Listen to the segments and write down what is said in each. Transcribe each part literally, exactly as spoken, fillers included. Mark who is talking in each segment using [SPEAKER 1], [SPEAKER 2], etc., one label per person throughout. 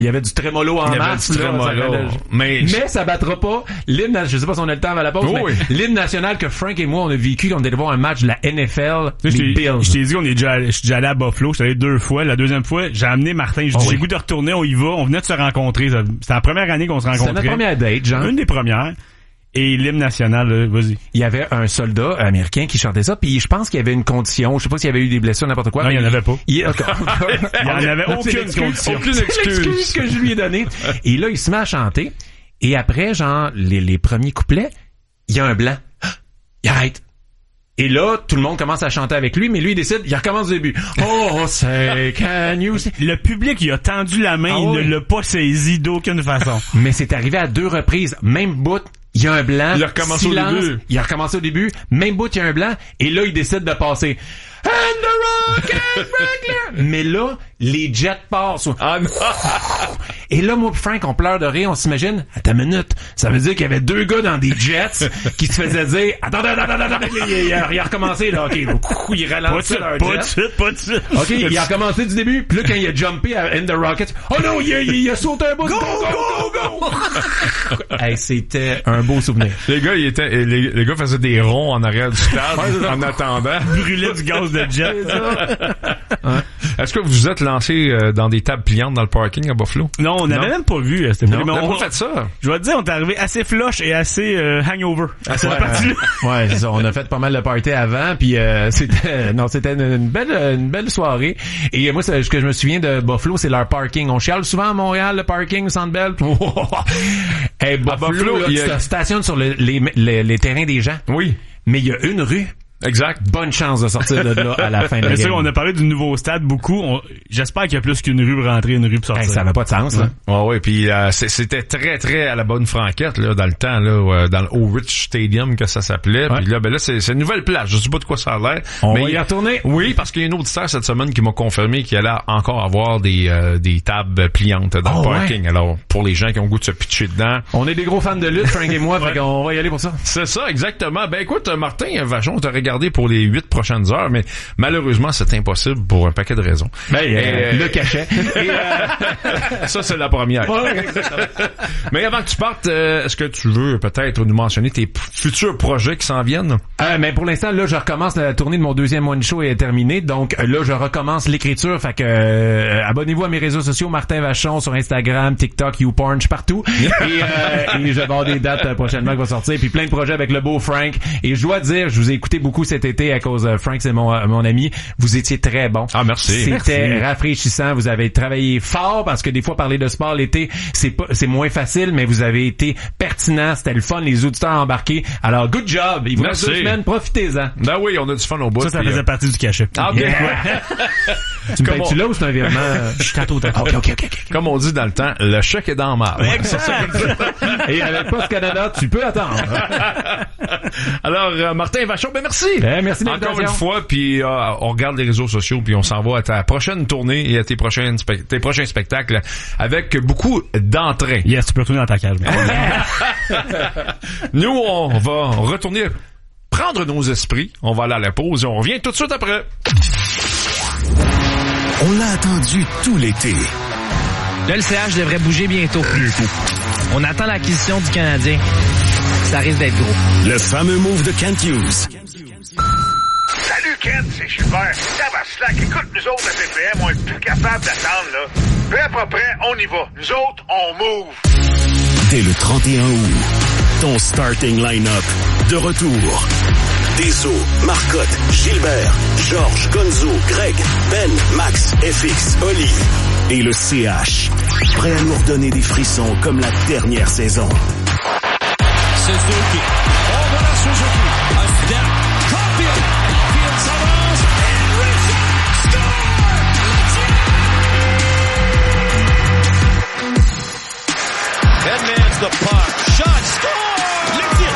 [SPEAKER 1] Il y avait du trémolo en masse.
[SPEAKER 2] Il y avait du trémolo.
[SPEAKER 1] Là, mais, mais ça battra pas l'hymne, je sais pas si on a le temps à la pause, oh, mais oui. l'hymne national que Frank et moi on a vécu quand on était voir un match de la N F L, les Bills.
[SPEAKER 3] Je t'ai dit, on est déjà, je suis déjà allé à Buffalo, j'étais allé deux fois. La deuxième fois, j'ai amené Martin, j'ai dit, oh, j'ai oui. goût de retourner, on y va. On venait de se rencontrer. C'était la première année qu'on se rencontrait.
[SPEAKER 1] C'était notre première date, genre.
[SPEAKER 3] Une des premières. Et l'hymne national, là, vas-y.
[SPEAKER 1] Il y avait un soldat américain qui chantait ça, puis je pense qu'il y avait une condition, je sais pas s'il y avait eu des blessures, n'importe quoi.
[SPEAKER 3] Non, il y en avait pas.
[SPEAKER 1] Il, okay.
[SPEAKER 3] il y en avait aucune condition.
[SPEAKER 1] Aucune excuse. C'est l'excuse que je lui ai donnée. Et là, il se met à chanter, et après, genre, les, les premiers couplets, il y a un blanc. Il arrête. Et là, tout le monde commence à chanter avec lui, mais lui, il décide, il recommence du début. Oh, say, can you say...
[SPEAKER 3] Le public, il a tendu la main, ah, il oui. ne l'a pas saisi d'aucune façon.
[SPEAKER 1] Mais c'est arrivé à deux reprises, même bout. Il y a un blanc.
[SPEAKER 2] Il a recommencé silence, au début.
[SPEAKER 1] Il a recommencé au début. Même bout, il y a un blanc. Et là, il décide de passer. And the rock and Frank. Mais là, les jets passent.
[SPEAKER 2] Ah non.
[SPEAKER 1] Et là, moi, Frank, on pleure de rire. On s'imagine. Attends une minute. Ça veut dire qu'il y avait deux gars dans des jets qui se faisaient dire. Attends, attends, attends, attends. Il, il, a, il a recommencé, là. OK. Il ralentit leur jet.
[SPEAKER 3] Pas de suite, pas de suite.
[SPEAKER 1] OK. Il a recommencé du début. Puis là, quand il a jumpé à In the Rocket. Oh non, il a, il a sauté un bout.
[SPEAKER 2] Go, go, go, go.
[SPEAKER 1] Hey, c'était un beau souvenir.
[SPEAKER 2] Les gars, ils étaient, les, les gars faisaient des ronds en arrière du stade en attendant.
[SPEAKER 3] Brûlaient du gaz de jet.
[SPEAKER 2] Hein? Est-ce que vous êtes lancé euh, dans des tables pliantes dans le parking à Buffalo?
[SPEAKER 3] Non, on n'avait même pas vu. C'était
[SPEAKER 2] non,
[SPEAKER 3] mais
[SPEAKER 2] on
[SPEAKER 3] n'a
[SPEAKER 2] pas fait ça.
[SPEAKER 3] Je dois te dire, on est arrivé assez flush et assez euh, hangover à cette
[SPEAKER 1] ouais,
[SPEAKER 3] partie-là.
[SPEAKER 1] Euh, ouais, c'est ça. On a fait pas mal de party avant, puis euh, c'était non, c'était une, une belle, une belle soirée. Et moi, ce que je me souviens de Buffalo, c'est leur parking. On chiale souvent à Montréal le parking, Centre-Bell. Hey, Buffalo, Buffalo là, a... tu te stationnes sur le, les, les, les terrains des gens.
[SPEAKER 2] Oui.
[SPEAKER 1] Mais il y a une rue.
[SPEAKER 2] Exact.
[SPEAKER 1] Bonne chance de sortir de là à la fin de la game.
[SPEAKER 3] C'est sûr, on a parlé du nouveau stade beaucoup. On... J'espère qu'il y a plus qu'une rue pour rentrer, une rue pour sortir.
[SPEAKER 1] Hey, ça n'a pas de sens, là.
[SPEAKER 2] Ouais, ouais. Puis euh, c'était très, très à la bonne franquette là dans le temps là, dans le O-Rich Stadium que ça s'appelait.
[SPEAKER 1] Ouais.
[SPEAKER 2] Puis là, ben là, c'est, c'est une nouvelle place. Je sais pas de quoi ça a l'air.
[SPEAKER 1] On
[SPEAKER 2] mais
[SPEAKER 1] va y retourner.
[SPEAKER 2] Oui, parce qu'il y a une auditeur cette semaine qui m'a confirmé qu'il allait encore avoir des euh, des tables pliantes dans oh, le parking. Ouais. Alors pour les gens qui ont le goût de se pitcher dedans.
[SPEAKER 1] On est des gros fans de lutte, Frank et moi, fait qu'on va y aller pour ça.
[SPEAKER 2] C'est ça, exactement. Ben écoute, Martin Vachon, t'as regardé pour les huit prochaines heures, mais malheureusement, c'est impossible pour un paquet de raisons.
[SPEAKER 1] Ben, euh, le cachet. Et,
[SPEAKER 2] euh, ça, c'est la première.
[SPEAKER 1] Ouais,
[SPEAKER 2] mais avant que tu partes, euh, est-ce que tu veux peut-être nous mentionner tes p- futurs projets qui s'en viennent?
[SPEAKER 1] Euh, mais pour l'instant, là, je recommence la tournée de mon deuxième one show est terminée. Donc, là, je recommence l'écriture. Fait que, euh, abonnez-vous à mes réseaux sociaux, Martin Vachon, sur Instagram, TikTok, YouPorn, je suis partout. et, euh, et je vais avoir des dates euh, prochainement qui vont sortir. Puis plein de projets avec le beau Frank. Et je dois dire, je vous ai écouté beaucoup cet été à cause de Frank, c'est mon, mon ami. Vous étiez très bon.
[SPEAKER 2] Ah, merci.
[SPEAKER 1] C'était
[SPEAKER 2] merci.
[SPEAKER 1] rafraîchissant. Vous avez travaillé fort parce que des fois, parler de sport l'été, c'est pas, c'est moins facile, mais vous avez été pertinent. C'était le fun. Les auditeurs embarqués. Alors, good job. Il vous reste deux semaines. Profitez-en.
[SPEAKER 2] Ben oui, on a du fun au bout.
[SPEAKER 3] Ça, ça faisait euh... partie du cachet.
[SPEAKER 2] Ah, bien.
[SPEAKER 1] Yeah. Tu me payes-tu là ou c'est un virement? Je suis tantôt, tantôt.
[SPEAKER 2] Okay, okay, okay, okay. Comme on dit dans le temps, le chèque est dans le marbre.
[SPEAKER 1] Exact. Et avec Post Canada, tu peux attendre.
[SPEAKER 2] Alors, euh, Martin Vachon, ben merci.
[SPEAKER 1] Ben, merci
[SPEAKER 2] encore une fois, puis euh, on regarde les réseaux sociaux, puis on s'en va à ta prochaine tournée et à tes prochains, spe- tes prochains spectacles avec beaucoup d'entrain.
[SPEAKER 3] Yes, tu peux retourner dans ta cage.
[SPEAKER 2] Nous, on va retourner prendre nos esprits. On va aller à la pause et on revient tout de suite après.
[SPEAKER 4] On l'a attendu tout l'été.
[SPEAKER 5] Là, le C H devrait bouger bientôt. Bientôt. On attend l'acquisition du Canadien. Ça risque d'être gros.
[SPEAKER 4] Le fameux move de Kent Hughes.
[SPEAKER 6] Salut Kent, c'est Gilbert. Tabarnak, écoute, nous autres à P P M, on est plus capable d'attendre, là. Peu à peu près, on y va. Nous autres, on move.
[SPEAKER 4] Dès le trente et un août, ton starting line-up de retour. Deso, Marcotte, Gilbert, Georges, Gonzo, Greg, Ben, Max, F X, Oli et le C H. Prêt à nous redonner des frissons comme la dernière saison.
[SPEAKER 7] Suzuki. Oh, voilà Suzuki. A step. Caulfield. Caulfield s'avance. And Richard score! Edmonds the puck. Shot. Score! Le tir.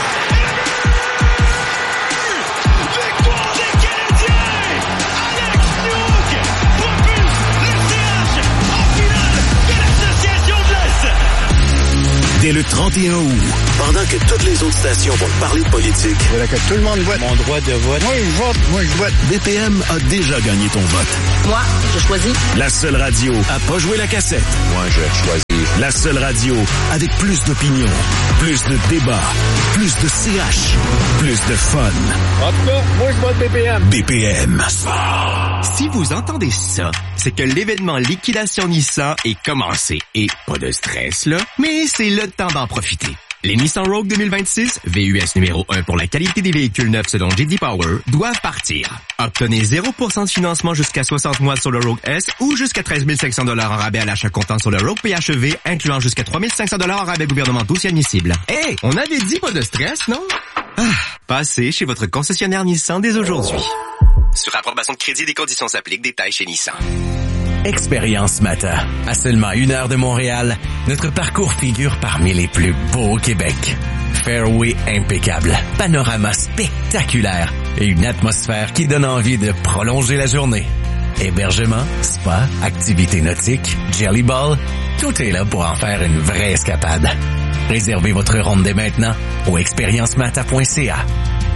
[SPEAKER 7] Victoire des Canadiens! Alex Newhook propulse le C H en finale de l'Association de l'Est!
[SPEAKER 4] Dès le trente et un août, pendant que toutes les autres stations vont parler de politique,
[SPEAKER 8] il faudrait que tout le monde vote. Mon droit de vote. Moi, je vote. Moi, je vote.
[SPEAKER 4] B P M a déjà gagné ton vote.
[SPEAKER 9] Moi, je choisis.
[SPEAKER 4] La seule radio à pas jouer la cassette.
[SPEAKER 8] Moi, je choisis.
[SPEAKER 4] La seule radio avec plus d'opinion, plus de débats, plus de C H, plus de fun.
[SPEAKER 8] En tout cas, moi, je vote B P M.
[SPEAKER 4] B P M.
[SPEAKER 10] Si vous entendez ça, c'est que l'événement Liquidation Nissan est commencé. Et pas de stress, là, mais c'est le temps d'en profiter. Les Nissan Rogue deux mille vingt-six, V U S numéro un pour la qualité des véhicules neufs selon J D Power, doivent partir. Obtenez zéro pour cent de financement jusqu'à soixante mois sur le Rogue S ou jusqu'à treize mille cinq cents dollars en rabais à l'achat comptant sur le Rogue P H E V, incluant jusqu'à trois mille cinq cents dollars en rabais gouvernementaux si admissible. Hey, on avait dit pas de stress, non? Ah, passez chez votre concessionnaire Nissan dès aujourd'hui. Sur approbation de crédit, des conditions s'appliquent. Détails chez Nissan.
[SPEAKER 11] Expérience Mata. À seulement une heure de Montréal, notre parcours figure parmi les plus beaux au Québec. Fairway impeccable, panorama spectaculaire et une atmosphère qui donne envie de prolonger la journée. Hébergement, spa, activités nautiques, jelly ball, tout est là pour en faire une vraie escapade. Réservez votre ronde dès maintenant au expérience mata point c a.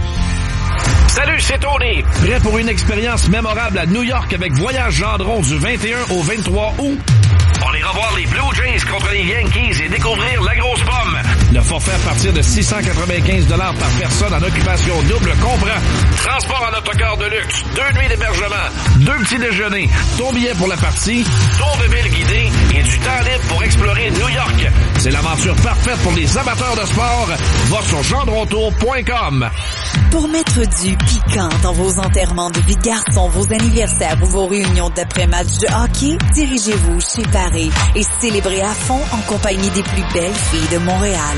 [SPEAKER 12] Salut, c'est Tony. Prêt pour une expérience mémorable à New York avec Voyage Gendron du vingt et un au vingt-trois août? On ira voir les Blue Jays contre les Yankees et découvrir la grosse pomme. Le forfait à partir de six cent quatre-vingt-quinze dollars par personne en occupation double comprend transport en autocar de luxe, deux nuits d'hébergement, deux petits déjeuners, ton billet pour la partie, tour de ville guidé et du temps libre pour explorer New York. C'est l'aventure parfaite pour les amateurs de sport. Va sur gendrontour point com.
[SPEAKER 13] Pour mettre du piquant dans vos enterrements de vie de garçon, vos anniversaires ou vos réunions d'après-match de hockey, dirigez-vous chez Paris et célébrez à fond en compagnie des plus belles filles de Montréal.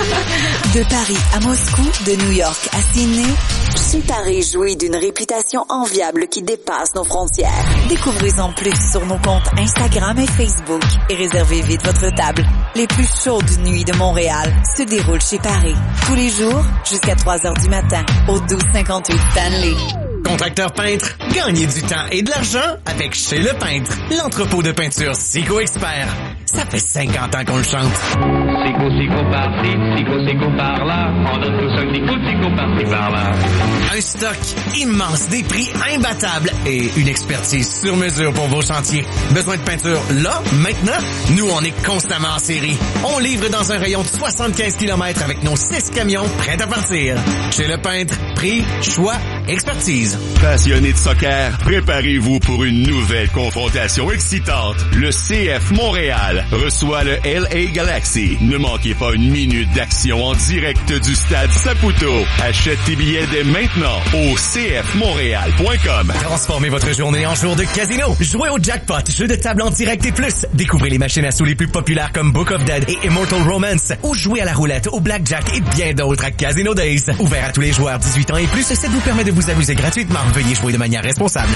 [SPEAKER 13] De Paris à Moscou, de New York à Sydney, chez Paris jouit d'une réputation enviable qui dépasse nos frontières. Découvrez-en plus sur nos comptes Instagram et Facebook et réservez vite votre table. Les plus chaudes nuits de Montréal se déroulent chez Paris. Tous les jours, jusqu'à trois heures du matin, au douze cinquante-huit Stanley.
[SPEAKER 11] Contracteur peintre, gagnez du temps et de l'argent avec Chez Le Peintre, l'entrepôt de peinture Sico Expert. Ça fait cinquante ans qu'on le chante.
[SPEAKER 14] Sico, Sico par-ci, Sico, Sico par-là. On donne tout ça, Sico, Sico par-ci, par-là.
[SPEAKER 11] Un stock immense, des prix imbattables et une expertise sur mesure pour vos chantiers. Besoin de peinture là, maintenant? Nous, on est constamment en série. On livre dans un rayon de soixante-quinze kilomètres avec nos six camions prêts à partir. Chez Le Peintre, prix, choix, expertise.
[SPEAKER 15] Passionnés de soccer, préparez-vous pour une nouvelle confrontation excitante. Le C F Montréal reçoit le L A Galaxy. Ne manquez pas une minute d'action en direct du stade Saputo. Achète tes billets dès maintenant au c f montréal point com.
[SPEAKER 11] Transformez votre journée en jour de casino. Jouez au jackpot, jeu de table en direct et plus. Découvrez les machines à sous les plus populaires comme Book of Dead et Immortal Romance. Ou jouez à la roulette, au blackjack et bien d'autres à Casino Days. Ouvert à tous les joueurs dix-huit ans et plus, ça vous permet de vous amuser gratuitement. Veuillez jouer de manière responsable.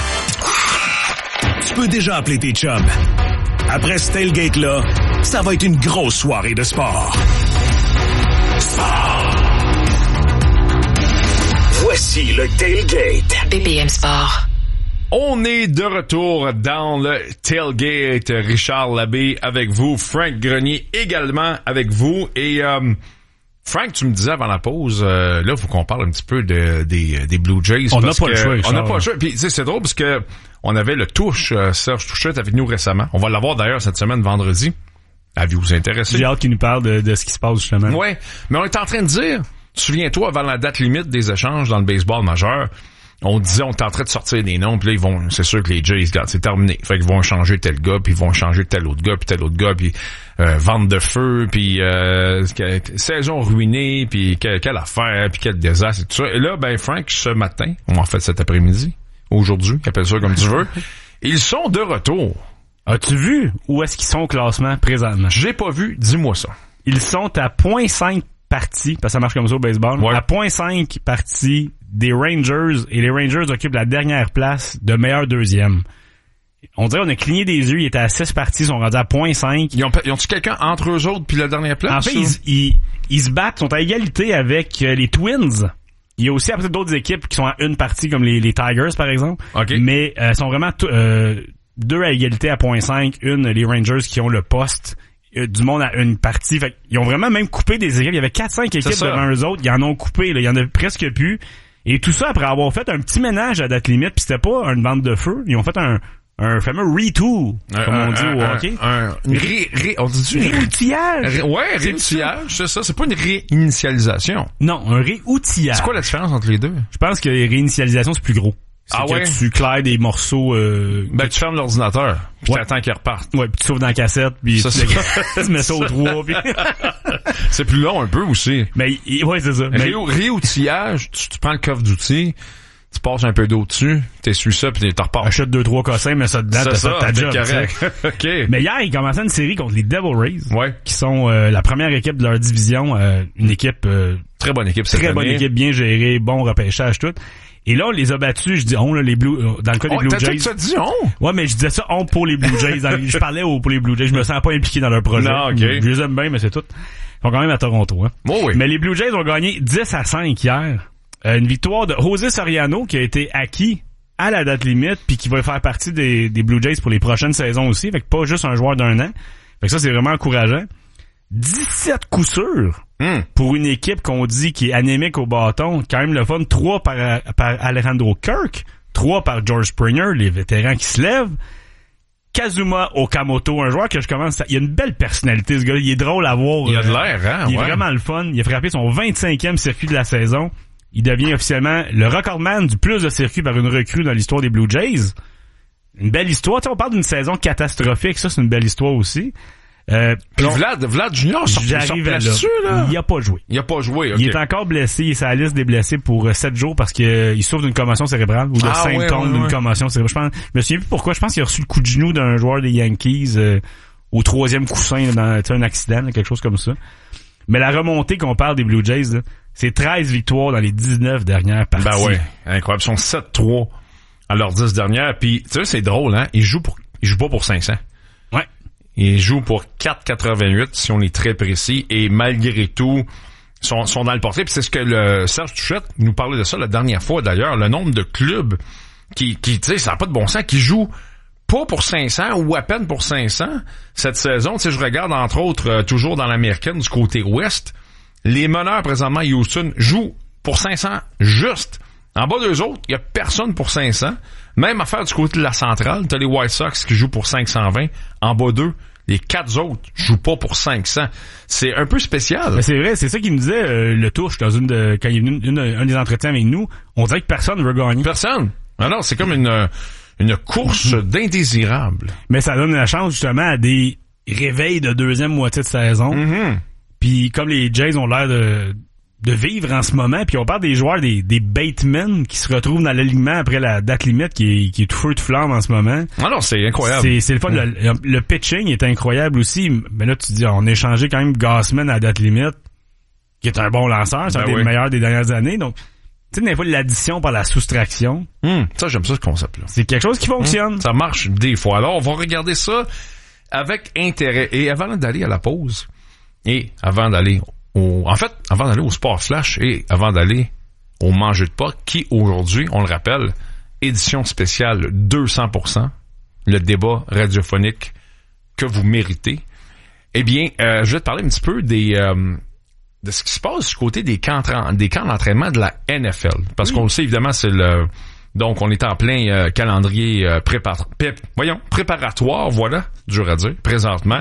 [SPEAKER 4] Tu peux déjà appeler tes chums. Après ce tailgate-là, ça va être une grosse soirée de sport. Sport! Voici le tailgate.
[SPEAKER 9] B P M Sport.
[SPEAKER 2] On est de retour dans le tailgate. Richard Labbé avec vous, Frank Grenier également avec vous. Et euh, Frank, tu me disais avant la pause, euh, là, il faut qu'on parle un petit peu de, des, des Blue Jays.
[SPEAKER 3] On n'a pas le choix.
[SPEAKER 2] On n'a pas le choix. Puis, tu sais, c'est drôle parce que on avait le touche, euh, Serge Touchette avec nous récemment. On va l'avoir d'ailleurs cette semaine, vendredi. Avez-vous intéressé?
[SPEAKER 3] J'ai hâte qu'il nous parle de, de ce qui se passe justement.
[SPEAKER 2] Ouais, mais on est en train de dire, souviens-toi, avant la date limite des échanges dans le baseball majeur, on disait, on est en train de sortir des noms, puis là, ils vont, c'est sûr que les Jays, regarde, c'est terminé. Fait qu'ils vont changer tel gars, puis ils vont changer tel autre gars, puis tel autre gars, puis euh, vente de feu, puis euh, saison ruinée, puis quelle, quelle affaire, puis quel désastre, et tout ça. Et là, ben, Frank, ce matin, ou en fait cet après-midi, aujourd'hui, appelle ça comme tu veux, ils sont de retour.
[SPEAKER 3] As-tu vu où est-ce qu'ils sont au classement présentement?
[SPEAKER 2] J'ai pas vu, dis-moi ça.
[SPEAKER 3] Ils sont à point cinq parties, parce que ça marche comme ça au baseball, ouais. À point cinq parties des Rangers, et les Rangers occupent la dernière place de meilleur deuxième. On dirait qu'on a cligné des yeux, ils étaient à six parties, ils sont rendus à point cinq.
[SPEAKER 2] Ils ont, ils ont-tu quelqu'un entre eux autres puis la dernière place?
[SPEAKER 3] En fait, ils, ils, ils se battent, sont à égalité avec euh, les Twins. Il y a aussi après d'autres équipes qui sont à une partie, comme les, les Tigers, par exemple.
[SPEAKER 2] Okay.
[SPEAKER 3] Mais euh, sont vraiment t- euh, deux à égalité à point cinq. Une, les Rangers qui ont le poste. euh, du monde à une partie. Fait ils ont vraiment même coupé des équipes. Il y avait quatre cinq équipes devant eux autres. Ils en ont coupé. Là. Il y en a presque plus. Et tout ça après avoir fait un petit ménage à date limite. Puis c'était pas une bande de feu. Ils ont fait un un fameux retool,
[SPEAKER 2] un,
[SPEAKER 3] comme
[SPEAKER 2] un,
[SPEAKER 3] on dit
[SPEAKER 2] un,
[SPEAKER 3] au hockey.
[SPEAKER 2] Un, un, ré, ré, on dit
[SPEAKER 3] réoutillage.
[SPEAKER 2] Ré, ouais, réoutillage, c'est ça. C'est pas une réinitialisation.
[SPEAKER 3] Non, un réoutillage.
[SPEAKER 2] C'est quoi la différence entre les deux?
[SPEAKER 3] Je pense que réinitialisation, c'est plus gros. C'est
[SPEAKER 2] ah
[SPEAKER 3] que
[SPEAKER 2] ouais?
[SPEAKER 3] tu claires des morceaux... Euh,
[SPEAKER 2] ben, tu fermes l'ordinateur, puis
[SPEAKER 3] ouais.
[SPEAKER 2] t'attends qu'il reparte.
[SPEAKER 3] Ouais, puis tu sauves dans la cassette, puis tu, tu mets ça au trois. Puis...
[SPEAKER 2] c'est plus long un peu aussi.
[SPEAKER 3] Mais ouais, c'est ça.
[SPEAKER 2] Ré, réoutillage, tu, tu prends le coffre d'outils, tu passes un peu d'eau dessus, t'essuies ça, puis t'en repars.
[SPEAKER 3] Achète deux, trois cossins, mets ça dedans, t'as
[SPEAKER 2] ça,
[SPEAKER 3] fait ta job.
[SPEAKER 2] Correct. OK.
[SPEAKER 3] Mais hier, ils commençaient une série contre les Devil Rays,
[SPEAKER 2] ouais.
[SPEAKER 3] qui sont euh, la première équipe de leur division, euh, une équipe... Euh,
[SPEAKER 2] très bonne équipe cette
[SPEAKER 3] Très
[SPEAKER 2] année.
[SPEAKER 3] bonne équipe, bien gérée, bon repêchage, tout. Et là, on les a battus, je dis on, là, les Blue, dans le cas des
[SPEAKER 2] oh,
[SPEAKER 3] Blue
[SPEAKER 2] t'as
[SPEAKER 3] Jays.
[SPEAKER 2] Tu as dit on?
[SPEAKER 3] Ouais, mais je disais ça on pour les Blue Jays. Dans, je parlais au, pour les Blue Jays. Je me sens pas impliqué dans leur projet.
[SPEAKER 2] Non, OK.
[SPEAKER 3] Je les aime bien, mais c'est tout. Ils sont quand même à Toronto, hein.
[SPEAKER 2] Oh oui.
[SPEAKER 3] Mais les Blue Jays ont gagné dix à cinq hier. Euh, une victoire de José Soriano qui a été acquis à la date limite puis qui va faire partie des, des Blue Jays pour les prochaines saisons aussi. Fait que pas juste un joueur d'un an. Fait que ça, c'est vraiment encourageant. dix-sept coups sûrs
[SPEAKER 2] mm.
[SPEAKER 3] pour une équipe qu'on dit qui est anémique au bâton. Quand même le fun. trois par, par Alejandro Kirk. trois par George Springer, les vétérans qui se lèvent. Kazuma Okamoto, un joueur que je commence à... Il a une belle personnalité, ce gars. Il est drôle à voir.
[SPEAKER 2] Il a de l'air, hein?
[SPEAKER 3] Il
[SPEAKER 2] ouais.
[SPEAKER 3] est vraiment le fun. Il a frappé son vingt-cinquième circuit de la saison. Il devient officiellement le recordman du plus de circuits par une recrue dans l'histoire des Blue Jays. Une belle histoire. Tu sais, on parle d'une saison catastrophique. Ça, c'est une belle histoire aussi. Euh,
[SPEAKER 2] Puis Vlad, Vlad Junior sort,
[SPEAKER 3] j'arrive
[SPEAKER 2] sort
[SPEAKER 3] là.
[SPEAKER 2] dessus, là.
[SPEAKER 3] Il a pas joué.
[SPEAKER 2] Il a pas joué, OK.
[SPEAKER 3] Il est encore blessé. Il est sur la liste des blessés pour sept jours parce qu'il euh, souffre d'une commotion cérébrale ou de
[SPEAKER 2] ah,
[SPEAKER 3] symptômes
[SPEAKER 2] ouais, ouais,
[SPEAKER 3] d'une
[SPEAKER 2] ouais.
[SPEAKER 3] commotion cérébrale. Je pense, je me souviens plus pourquoi. Je pense qu'il a reçu le coup de genou d'un joueur des Yankees euh, au troisième coussin là, dans un accident, là, quelque chose comme ça. Mais la remontée qu'on parle des Blue Jays, là, c'est treize victoires dans les dix-neuf dernières parties.
[SPEAKER 2] Ben ouais, incroyable. Ils sont sept trois à leurs dix dernières. Puis, tu sais, c'est drôle, hein? Ils jouent pour, ils jouent pas pour cinq cents.
[SPEAKER 3] Ouais.
[SPEAKER 2] Ils jouent pour quatre quatre-vingt-huit, si on est très précis. Et malgré tout, sont, sont dans le portrait. Puis c'est ce que le Serge Touchette nous parlait de ça la dernière fois, d'ailleurs. Le nombre de clubs qui, qui tu sais, ça n'a pas de bon sens, qui jouent pas pour cinq cents ou à peine pour cinq cents cette saison. Tu sais, je regarde, entre autres, euh, toujours dans l'américaine, du côté ouest. Les meneurs, présentement, Houston, jouent pour cinq cents juste. En bas d'eux autres, il y a personne pour cinq cents. Même affaire du côté de la centrale, t'as les White Sox qui jouent pour cinq cent vingt. En bas d'eux, les quatre autres jouent pas pour cinq cents. C'est un peu spécial.
[SPEAKER 3] Mais c'est vrai, c'est ça qu'il me disait, euh, le touche, dans une de, quand il est venu une, un des entretiens avec nous. On dirait que personne veut gagner.
[SPEAKER 2] Personne. Alors, c'est comme une, une course d'indésirables.
[SPEAKER 3] Mais ça donne la chance, justement, à des réveils de deuxième moitié de saison.
[SPEAKER 2] Mm-hmm.
[SPEAKER 3] Puis comme les Jays ont l'air de, de vivre en ce moment, puis on parle des joueurs, des, des Batemen qui se retrouvent dans l'alignement après la date limite qui est, qui est tout feu tout flamme en ce moment.
[SPEAKER 2] Alors, c'est incroyable.
[SPEAKER 3] C'est, c'est le fun.
[SPEAKER 2] Mm.
[SPEAKER 3] Le, le pitching est incroyable aussi. Mais là, tu te dis, on a échangé quand même Gausman à la date limite, qui est un bon lanceur. C'est
[SPEAKER 2] ben
[SPEAKER 3] un des
[SPEAKER 2] oui.
[SPEAKER 3] meilleurs des dernières années. Donc, tu sais, des fois, l'addition par la soustraction.
[SPEAKER 2] Mm. Ça, j'aime ça, ce concept-là.
[SPEAKER 3] C'est quelque chose qui fonctionne.
[SPEAKER 2] Mm. Ça marche des fois. Alors, on va regarder ça avec intérêt. Et avant d'aller à la pause, et avant d'aller au, en fait, avant d'aller au Sport Flash et avant d'aller au Manger de Pâques, qui aujourd'hui, on le rappelle, édition spéciale deux cents pour cent, le débat radiophonique que vous méritez. Eh bien, euh, je vais te parler un petit peu des euh, de ce qui se passe du côté des camps, des camps d'entraînement de la N F L. Parce oui. qu'on le sait, évidemment, c'est le... Donc, on est en plein euh, calendrier euh, prépar... P- voyons, préparatoire, voilà, dur à dire, présentement.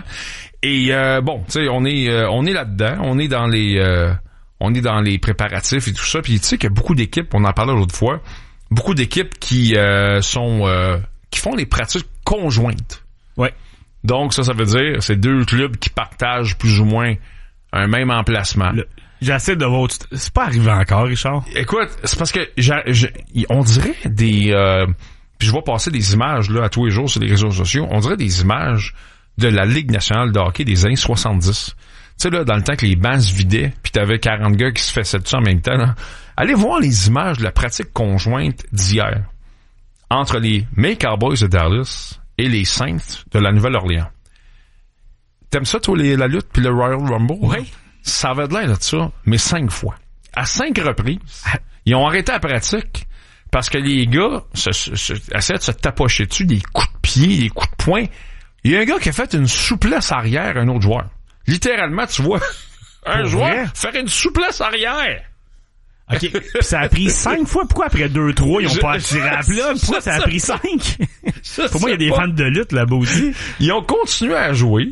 [SPEAKER 2] Et euh, bon, tu sais, on est euh, on est là-dedans, on est dans les euh, on est dans les préparatifs et tout ça. Puis tu sais qu'il y a beaucoup d'équipes, on en parlait l'autre fois, beaucoup d'équipes qui euh, sont euh, qui font des pratiques conjointes.
[SPEAKER 3] Ouais.
[SPEAKER 2] Donc ça, ça veut dire c'est deux clubs qui partagent plus ou moins un même emplacement.
[SPEAKER 3] Le... J'essaie de voir. C'est pas arrivé encore, Richard.
[SPEAKER 2] Écoute, c'est parce que j'ai, j'ai, on dirait des. Euh, puis je vois passer des images là à tous les jours sur les réseaux sociaux. On dirait des images de la Ligue nationale de hockey des années soixante-dix. Tu sais là, dans le temps que les bancs se vidaient, puis t'avais quarante gars qui se faisaient tout ça en même temps. Là. Allez voir les images de la pratique conjointe d'hier entre les May Cowboys de Dallas et les Saints de la Nouvelle-Orléans. T'aimes ça toi les, la lutte puis le Royal Rumble?
[SPEAKER 3] Oui.
[SPEAKER 2] Ça avait de l'air de ça, mais cinq fois. À cinq reprises, ils ont arrêté la pratique parce que les gars se, se, se, essaient de se tapocher dessus des coups de pied, des coups de poing Il y a un gars qui a fait une souplesse arrière à un autre joueur. Littéralement, tu vois, un
[SPEAKER 3] Pour
[SPEAKER 2] joueur
[SPEAKER 3] vrai?
[SPEAKER 2] faire une souplesse arrière.
[SPEAKER 3] OK. Puis ça a pris cinq fois. Pourquoi après deux, trois, ils ont
[SPEAKER 2] Je-
[SPEAKER 3] pas attiré à plat? Pourquoi
[SPEAKER 2] je
[SPEAKER 3] ça a
[SPEAKER 2] sais
[SPEAKER 3] pris
[SPEAKER 2] pas.
[SPEAKER 3] cinq?
[SPEAKER 2] Je
[SPEAKER 3] Pour moi, il y a
[SPEAKER 2] sais
[SPEAKER 3] des
[SPEAKER 2] pas.
[SPEAKER 3] fans de lutte là-bas aussi.
[SPEAKER 2] Ils ont continué à jouer.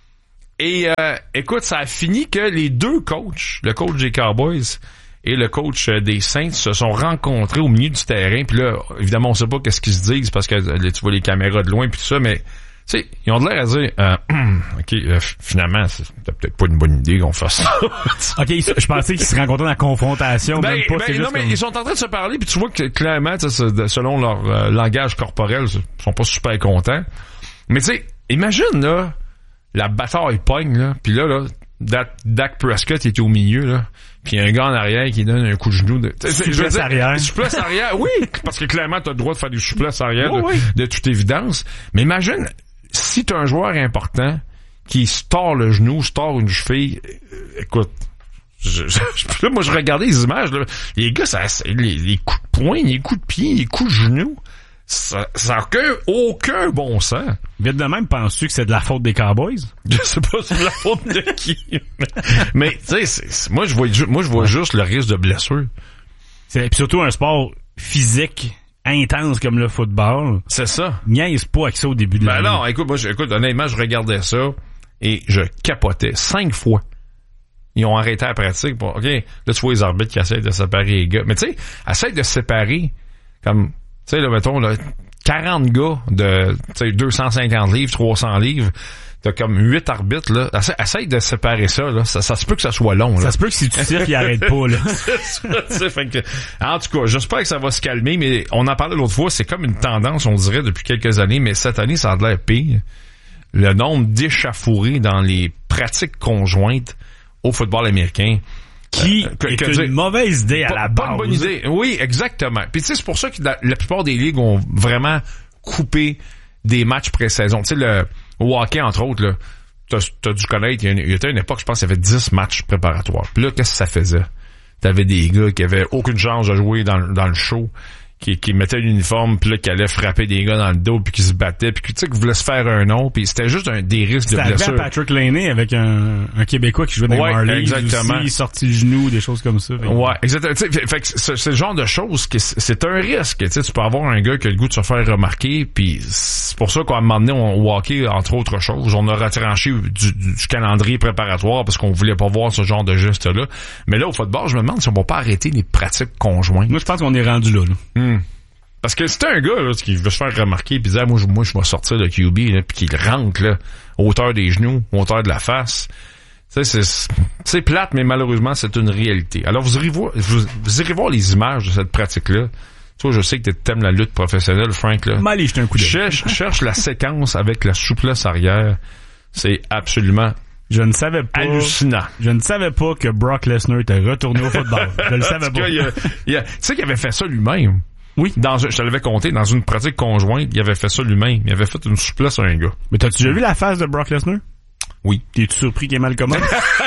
[SPEAKER 2] Et euh, écoute, ça a fini que les deux coachs, le coach des Cowboys et le coach des Saints, se sont rencontrés au milieu du terrain. Puis là, évidemment, on sait pas qu'est-ce qu'ils se disent parce que là, tu vois les caméras de loin puis tout ça, mais tu sais, ils ont de l'air à dire euh, OK, euh, finalement, c'est peut-être pas une bonne idée qu'on fasse ça.
[SPEAKER 3] OK, je pensais qu'ils se rencontraient dans la confrontation.
[SPEAKER 2] Ben,
[SPEAKER 3] même pas,
[SPEAKER 2] ben,
[SPEAKER 3] c'est
[SPEAKER 2] non,
[SPEAKER 3] juste
[SPEAKER 2] mais
[SPEAKER 3] comme-
[SPEAKER 2] ils sont en train de se parler, puis tu vois que clairement, tu sais, c'est- selon leur euh, langage corporel, ils sont pas super contents. Mais tu sais, imagine là, la bataille pogne, là, puis là, là, Dak, Dak Prescott était au milieu, là, puis il y a un gars en arrière qui donne un coup de genou. De, t'sais,
[SPEAKER 3] Souplesse
[SPEAKER 2] je veux dire,
[SPEAKER 3] arrière.
[SPEAKER 2] Souplesse arrière, oui, parce que clairement, t'as le droit de faire des souplesses arrière
[SPEAKER 3] Oui,
[SPEAKER 2] de,
[SPEAKER 3] oui.
[SPEAKER 2] de toute évidence. Mais imagine, si t'as un joueur important qui se tord le genou, se tord une cheville, euh, écoute, je, je, je- là, moi, je regardais les images, là, les gars, ça, c'est- les, les coups de poing, les coups de pied, les coups de genoux, ça ça n'a aucun, aucun bon sens.
[SPEAKER 3] Vite de même, penses-tu que c'est de la faute des Cowboys?
[SPEAKER 2] Je sais pas c'est de la faute de qui. Mais, tu sais, c'est- c'est- moi, je vois, ju- moi, je vois juste le risque de blessure.
[SPEAKER 3] C'est puis surtout un sport physique intense comme le football.
[SPEAKER 2] C'est ça.
[SPEAKER 3] Niaise pas avec ça au début de
[SPEAKER 2] Ben
[SPEAKER 3] l'année.
[SPEAKER 2] non, écoute, moi, je- écoute, honnêtement, je regardais ça et je capotais cinq fois. Ils ont arrêté la pratique. Pour, OK, là, tu vois les arbitres qui essayent de séparer les gars. Mais tu sais, essayent de séparer comme, tu sais, là, mettons, là, quarante gars de, tu sais, deux cent cinquante livres, trois cents livres. T'as comme huit arbitres, là. Essaye, essaye de séparer ça, là. Ça, ça se peut que ça soit long, là.
[SPEAKER 3] Ça se peut que si tu tires, il arrête pas, là.
[SPEAKER 2] C'est ça, tu sais, fait que, en tout cas, j'espère que ça va se calmer, mais on en parlait l'autre fois, c'est comme une tendance, on dirait, depuis quelques années, mais cette année, ça a de l'air pire. Le nombre d'échauffourées dans les pratiques conjointes au football américain.
[SPEAKER 3] Qui
[SPEAKER 2] Euh, que-
[SPEAKER 3] est
[SPEAKER 2] que
[SPEAKER 3] une
[SPEAKER 2] dire-
[SPEAKER 3] mauvaise idée à
[SPEAKER 2] pas,
[SPEAKER 3] la
[SPEAKER 2] pas
[SPEAKER 3] base.
[SPEAKER 2] une bonne idée. Oui, exactement. Puis tu sais, c'est pour ça que la, la plupart des ligues ont vraiment coupé des matchs pré-saison. Tu sais, le au hockey, entre autres, là, t'as, t'as dû connaître, il y a une, il y a une époque, je pense, il y avait dix matchs préparatoires. Puis là, qu'est-ce que ça faisait? T'avais des gars qui avaient aucune chance de jouer dans, dans le show, qui, qui mettaient l'uniforme, puis là, qui allaient frapper des gars dans le dos, puis qui se battaient, puis tu sais, qui voulaient se faire un nom, puis c'était juste un, des risques de
[SPEAKER 3] C'est arrivé à
[SPEAKER 2] blessure.
[SPEAKER 3] Patrick Laney avec un, un Québécois qui jouait dans
[SPEAKER 2] Ouais,
[SPEAKER 3] les Marlies.
[SPEAKER 2] exactement.
[SPEAKER 3] Aussi, sorti le genou, des choses comme ça. Fait que-
[SPEAKER 2] Ouais, exactement. Tu sais, fait, fait que c'est, c'est le genre de choses que c'est, c'est un risque. Tu sais, tu peux avoir un gars qui a le goût de se faire remarquer, puis c'est pour ça qu'à un moment donné, on, au hockey, entre autres choses, on a retranché du, du, du calendrier préparatoire parce qu'on voulait pas voir ce genre de geste-là. Mais là, au football, je me demande si on va pas arrêter les pratiques conjointes.
[SPEAKER 3] Moi, je pense qu'on est rendu là, là.
[SPEAKER 2] Hmm. Parce que c'est un gars là, qui veut se faire remarquer puis dire ah, moi je moi je vais sortir de Q B là, puis qu'il rentre là, hauteur des genoux, hauteur de la face. Tu sais, c'est c'est plate mais malheureusement c'est une réalité. Alors vous irez voir vous, vous irez voir les images de cette pratique là. Tu vois, je sais que t'aimes la lutte professionnelle, Frank là.
[SPEAKER 3] M'allez jeter un coup d'œil.
[SPEAKER 2] Cherche cherche la séquence avec la souplesse arrière. C'est absolument
[SPEAKER 3] Je ne savais pas.
[SPEAKER 2] hallucinant.
[SPEAKER 3] Je ne savais pas que Brock Lesnar était retourné au football. Je le savais
[SPEAKER 2] En tout
[SPEAKER 3] pas.
[SPEAKER 2] cas, il a- il a- tu sais qu'il avait fait ça lui-même.
[SPEAKER 3] Oui.
[SPEAKER 2] Dans, je te l'avais compté, dans une pratique conjointe, il avait fait ça lui-même. Il avait fait une souplesse à un gars.
[SPEAKER 3] Mais t'as-tu déjà vu la face de Brock Lesnar?
[SPEAKER 2] Oui.
[SPEAKER 3] T'es-tu surpris qu'il est mal commode?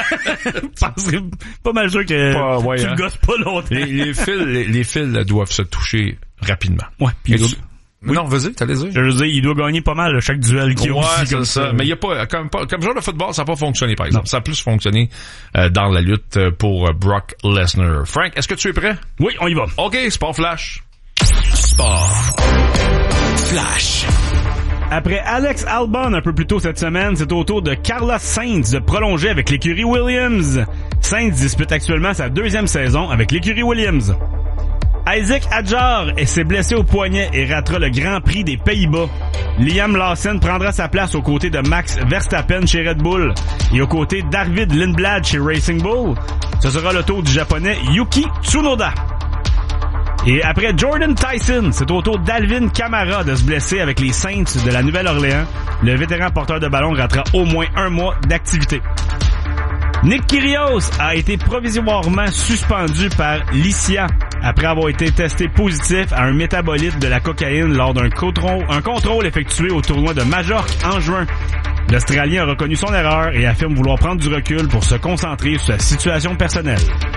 [SPEAKER 3] Parce que pas mal sûr que
[SPEAKER 2] Pas- ouais,
[SPEAKER 3] tu
[SPEAKER 2] hein.
[SPEAKER 3] le gosses pas longtemps.
[SPEAKER 2] Les, les fils, les, les fils là, doivent se toucher rapidement.
[SPEAKER 3] Ouais, puis
[SPEAKER 2] Et
[SPEAKER 3] il doit-
[SPEAKER 2] tu- Non, vas-y, t'allais dire.
[SPEAKER 3] Je veux dire, il doit gagner pas mal chaque duel qu'il y a
[SPEAKER 2] Ouais,
[SPEAKER 3] aussi
[SPEAKER 2] c'est
[SPEAKER 3] comme
[SPEAKER 2] ça.
[SPEAKER 3] ça.
[SPEAKER 2] Mais il y a pas, comme, pas- comme genre de football, ça n'a pas fonctionné, par exemple. Ça a plus fonctionné euh, dans la lutte euh, pour euh, Brock Lesnar. Frank, est-ce que tu es prêt?
[SPEAKER 3] Oui, on y va.
[SPEAKER 2] OK, Sport Flash.
[SPEAKER 11] Sport Flash.
[SPEAKER 3] Après Alex Albon un peu plus tôt cette semaine, c'est au tour de Carlos Sainz de prolonger avec l'écurie Williams. Sainz dispute actuellement sa deuxième saison avec l'écurie Williams. Isaac Hadjar s'est blessé au poignet et ratera le Grand Prix des Pays-Bas. Liam Lawson prendra sa place aux côtés de Max Verstappen chez Red Bull et aux côtés d'Arvid Lindblad chez Racing Bull. Ce sera le tour du Japonais Yuki Tsunoda. Et après Jordan Tyson, c'est au tour d'Alvin Kamara de se blesser avec les Saints de la Nouvelle-Orléans. Le vétéran porteur de ballon ratera au moins un mois d'activité. Nick Kyrgios a été provisoirement suspendu par l'I C I A après avoir été testé positif à un métabolite de la cocaïne lors d'un contrôle, un contrôle effectué au tournoi de Majorque en juin. L'Australien a reconnu son erreur et affirme vouloir prendre du recul pour se concentrer sur sa situation personnelle.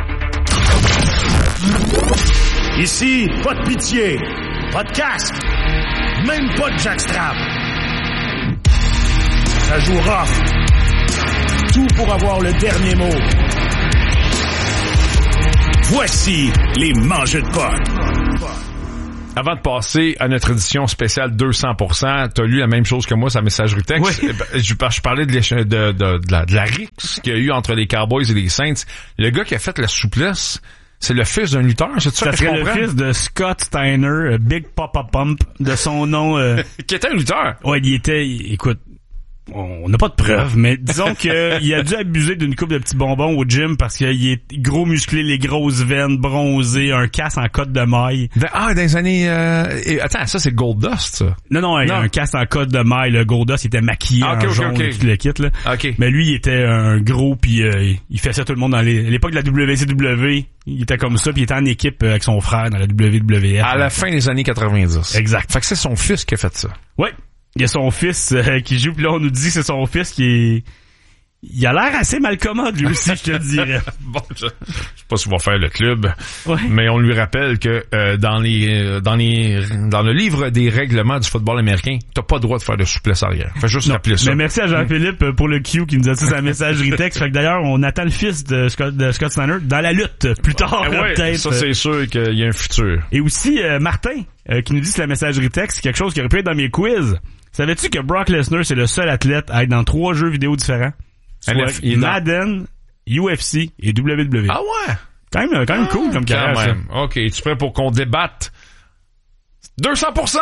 [SPEAKER 16] Ici, pas de pitié, pas de casque, même pas de jackstrap. Ça joue rough. Tout pour avoir le dernier mot. Voici les mangeux de porc.
[SPEAKER 2] Avant de passer à notre édition spéciale deux cents pour cent, t'as lu la même chose que moi sur la messagerie texte.
[SPEAKER 3] Oui.
[SPEAKER 2] Je, je parlais de, de, de, de, la, de la rixe qu'il y a eu entre les Cowboys et les Saints. Le gars qui a fait la souplesse, c'est le fils d'un lutteur, c'est ça,
[SPEAKER 3] ça
[SPEAKER 2] que je
[SPEAKER 3] serait
[SPEAKER 2] comprends?
[SPEAKER 3] le fils de Scott Steiner, euh, Big Papa Pump, de son nom. Euh...
[SPEAKER 2] qui était un lutteur.
[SPEAKER 3] Ouais, il était, écoute, on n'a pas de preuves, mais disons que il a dû abuser d'une coupe de petits bonbons au gym parce qu'il est gros musclé, les grosses veines, bronzé, un casque en cotte de maille.
[SPEAKER 2] Ah, dans les années... Euh... Et, attends, ça, c'est Goldust, ça?
[SPEAKER 3] Non, non, non. Un casque en cotte de maille. Le Goldust, il était maquillé ah, okay, en okay, jaune okay. Tout le kit, là.
[SPEAKER 2] Okay.
[SPEAKER 3] Mais lui, il était un gros, puis euh, il fait ça tout le monde dans les... À l'époque de la W C W, il était comme ça, puis il était en équipe avec son frère dans la W W F.
[SPEAKER 2] À la fin des années quatre-vingt-dix.
[SPEAKER 3] Exact.
[SPEAKER 2] Fait que c'est son fils qui a fait ça.
[SPEAKER 3] Oui. Il y a son fils euh, qui joue, puis là, on nous dit que c'est son fils qui est... Il a l'air assez mal commode, lui aussi, je te dirais.
[SPEAKER 2] Bon, je, je sais pas s'il va faire le club,
[SPEAKER 3] ouais.
[SPEAKER 2] mais on lui rappelle que euh, dans les euh, dans les dans le livre des règlements du football américain, t'as pas le droit de faire de souplesse arrière. Fait juste non, rappeler ça.
[SPEAKER 3] Mais merci à Jean-Philippe pour le Q qui nous a dit sa messagerie texte. Fait que d'ailleurs, on attend le fils de Scott, de Scott Steiner dans la lutte plus tard,
[SPEAKER 2] ah ouais,
[SPEAKER 3] peut-être.
[SPEAKER 2] Ça, c'est sûr qu'il y a un futur.
[SPEAKER 3] Et aussi, euh, Martin, euh, qui nous dit sur la messagerie texte, quelque chose qui aurait pu être dans mes quiz. Savais-tu que Brock Lesnar, c'est le seul athlète à être dans trois jeux vidéo différents? Soit Madden, U F C et W W E.
[SPEAKER 2] Ah ouais?
[SPEAKER 3] Quand même, quand même ah, cool comme carrière.
[SPEAKER 2] Quand même. Ça. OK, es-tu prêt pour qu'on débatte? deux cents pour cent!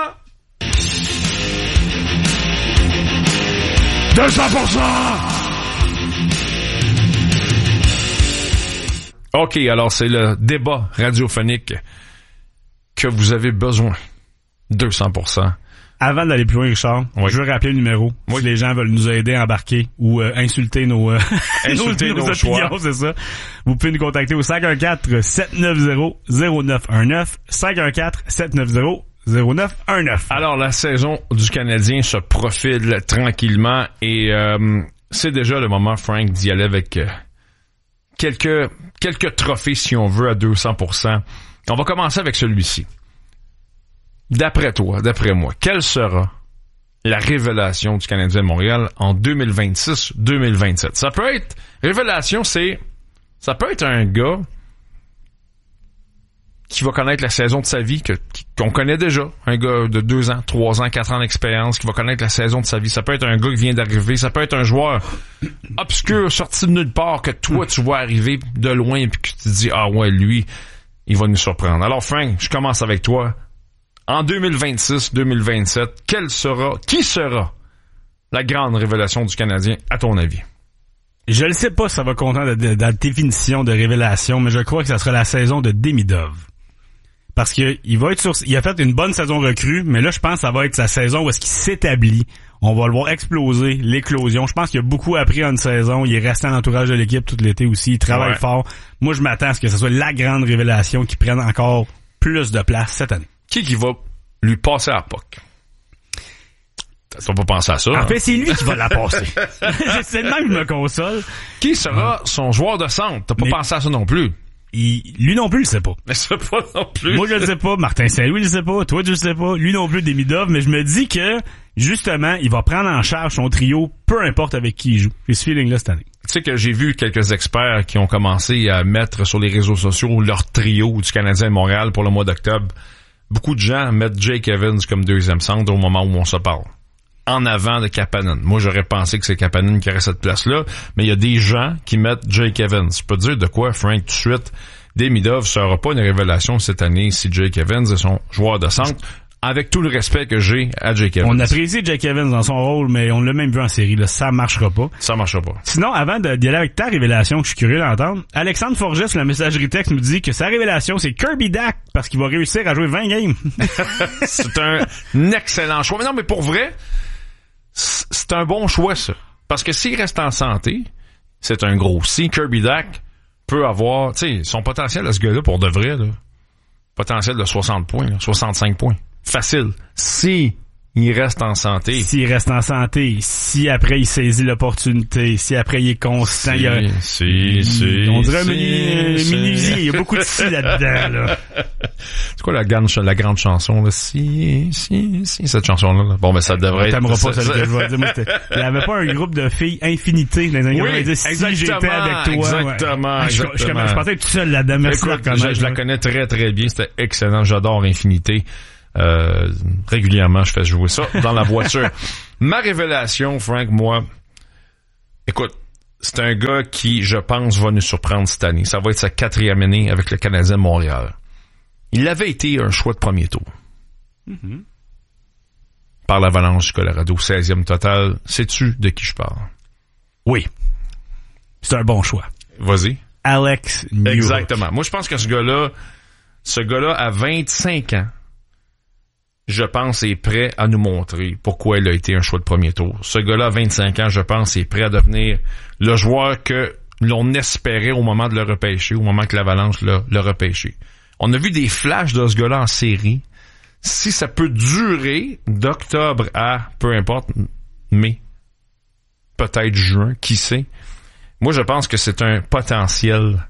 [SPEAKER 2] deux cents pour cent! OK, alors c'est le débat radiophonique que vous avez besoin. deux cents pour cent.
[SPEAKER 3] Avant d'aller plus loin, Richard, oui. je veux rappeler le numéro.
[SPEAKER 2] Oui.
[SPEAKER 3] Si les gens veulent nous aider à embarquer ou euh, insulter nos, euh,
[SPEAKER 2] insulter nos, nos, nos
[SPEAKER 3] opinions, c'est ça. Vous pouvez nous contacter au cinq un quatre, sept neuf zéro, zéro neuf un neuf, cinq un quatre, sept neuf zéro, zéro neuf un neuf.
[SPEAKER 2] Alors, la saison du Canadien se profile tranquillement et euh, c'est déjà le moment, Frank, d'y aller avec euh, quelques, quelques trophées, si on veut, à deux cents pour cent. On va commencer avec celui-ci. D'après toi, d'après moi, quelle sera la révélation du Canadien de Montréal en deux mille vingt-six deux mille vingt-sept? Ça peut être... Révélation, c'est... Ça peut être un gars qui va connaître la saison de sa vie, que, qu'on connaît déjà. Un gars de deux ans, trois ans, quatre ans d'expérience, qui va connaître la saison de sa vie. Ça peut être un gars qui vient d'arriver. Ça peut être un joueur obscur, sorti de nulle part, que toi, tu vois arriver de loin et que tu te dis, ah ouais, lui, il va nous surprendre. Alors, Frank, je commence avec toi. En deux mille vingt-six deux mille vingt-sept, quelle sera, qui sera la grande révélation du Canadien, à ton avis?
[SPEAKER 3] Je ne sais pas si ça va compter de, de, de la définition de révélation, mais je crois que ça sera la saison de Demidov. Parce que il va être sur, il a fait une bonne saison recrue, mais là, je pense que ça va être sa saison où est-ce qu'il s'établit. On va le voir exploser, l'éclosion. Je pense qu'il a beaucoup appris en une saison. Il est resté en entourage de l'équipe tout l'été aussi. Il travaille ouais. fort. Moi, je m'attends à ce que ce soit la grande révélation qui prenne encore plus de place cette année.
[SPEAKER 2] Qui qui va lui passer à la P O C? T'as pas pensé à ça.
[SPEAKER 3] En
[SPEAKER 2] hein?
[SPEAKER 3] fait, c'est lui qui va la passer. C'est le même que je me console.
[SPEAKER 2] Qui sera son joueur de centre? T'as pas Mais... pensé à ça non plus.
[SPEAKER 3] Il, lui non plus, il le sait pas.
[SPEAKER 2] Mais c'est pas non plus.
[SPEAKER 3] Moi, je le sais pas. Martin Saint-Louis, il le sait pas. Toi, tu le sais pas. Lui non plus, Demidov. Mais je me dis que, justement, il va prendre en charge son trio, peu importe avec qui il joue. J'ai ce feeling-là cette année.
[SPEAKER 2] Tu sais que j'ai vu quelques experts qui ont commencé à mettre sur les réseaux sociaux leur trio du Canadien de Montréal pour le mois d'octobre. Beaucoup de gens mettent Jake Evans comme deuxième centre au moment où on se parle. En avant de Kapanen. Moi, j'aurais pensé que c'est Kapanen qui aurait cette place-là, mais il y a des gens qui mettent Jake Evans. Je peux te dire de quoi, Frank, tout de suite, Demidov sera pas une révélation cette année si Jake Evans est son joueur de centre, avec tout le respect que j'ai à Jake Evans.
[SPEAKER 3] On apprécie Jake Evans dans son rôle, mais on l'a même vu en série, là, ça marchera pas.
[SPEAKER 2] Ça marchera pas.
[SPEAKER 3] Sinon, avant de, d'y aller avec ta révélation, que je suis curieux d'entendre, Alexandre Forget sur la messagerie texte nous dit que sa révélation, c'est Kirby Dach, parce qu'il va réussir à jouer vingt games.
[SPEAKER 2] C'est un excellent choix. Mais non, mais pour vrai, c'est un bon choix, ça. Parce que s'il reste en santé, c'est un gros si. Kirby Dach peut avoir, tu sais, son potentiel à ce gars-là, pour de vrai, là, potentiel de soixante points, là, soixante-cinq points. Facile. Si il reste en santé.
[SPEAKER 3] S'il reste en santé, si après il saisit l'opportunité, si après il est constant,
[SPEAKER 2] si,
[SPEAKER 3] il y a...
[SPEAKER 2] Si, si,
[SPEAKER 3] on dirait
[SPEAKER 2] si,
[SPEAKER 3] un mini,
[SPEAKER 2] si.
[SPEAKER 3] menuisier, il y a beaucoup de si là-dedans, là.
[SPEAKER 2] C'est quoi la grande, la grande chanson, là? Si, si, si, cette chanson-là. Là. Bon, ben, ça devrait être...
[SPEAKER 3] T'aimeras pas celle que je vais dire. Moi, il y avait pas un groupe de filles infinité dans les années quatre-vingt-dix.
[SPEAKER 2] Oui,
[SPEAKER 3] si j'étais avec toi.
[SPEAKER 2] Exactement,
[SPEAKER 3] ouais.
[SPEAKER 2] exactement.
[SPEAKER 3] Je, je, je pensais être tout seul là-dedans. Merci
[SPEAKER 2] Écoute,
[SPEAKER 3] de la
[SPEAKER 2] je, je la connais très, très bien. C'était excellent. J'adore Infinité. Euh, régulièrement, je fais jouer ça dans la voiture. Ma révélation, Frank, moi, écoute, c'est un gars qui, je pense, va nous surprendre cette année. Ça va être sa quatrième année avec le Canadien de Montréal. Il avait été un choix de premier tour. Mm-hmm. Par l'Avalanche du Colorado, seizième total. Sais-tu de qui je parle?
[SPEAKER 3] Oui. C'est un bon choix.
[SPEAKER 2] Vas-y.
[SPEAKER 3] Alex Newhook.
[SPEAKER 2] Exactement. Moi, je pense que ce gars-là, ce gars-là, à vingt-cinq ans, je pense, est prêt à nous montrer pourquoi il a été un choix de premier tour. Ce gars-là, à vingt-cinq ans, je pense, est prêt à devenir le joueur que l'on espérait au moment de le repêcher, au moment que l'Avalanche l'a, l'a repêché. On a vu des flashs de ce gars-là en série. Si ça peut durer d'octobre à, peu importe, mai, peut-être juin, qui sait. Moi, je pense que c'est un potentiel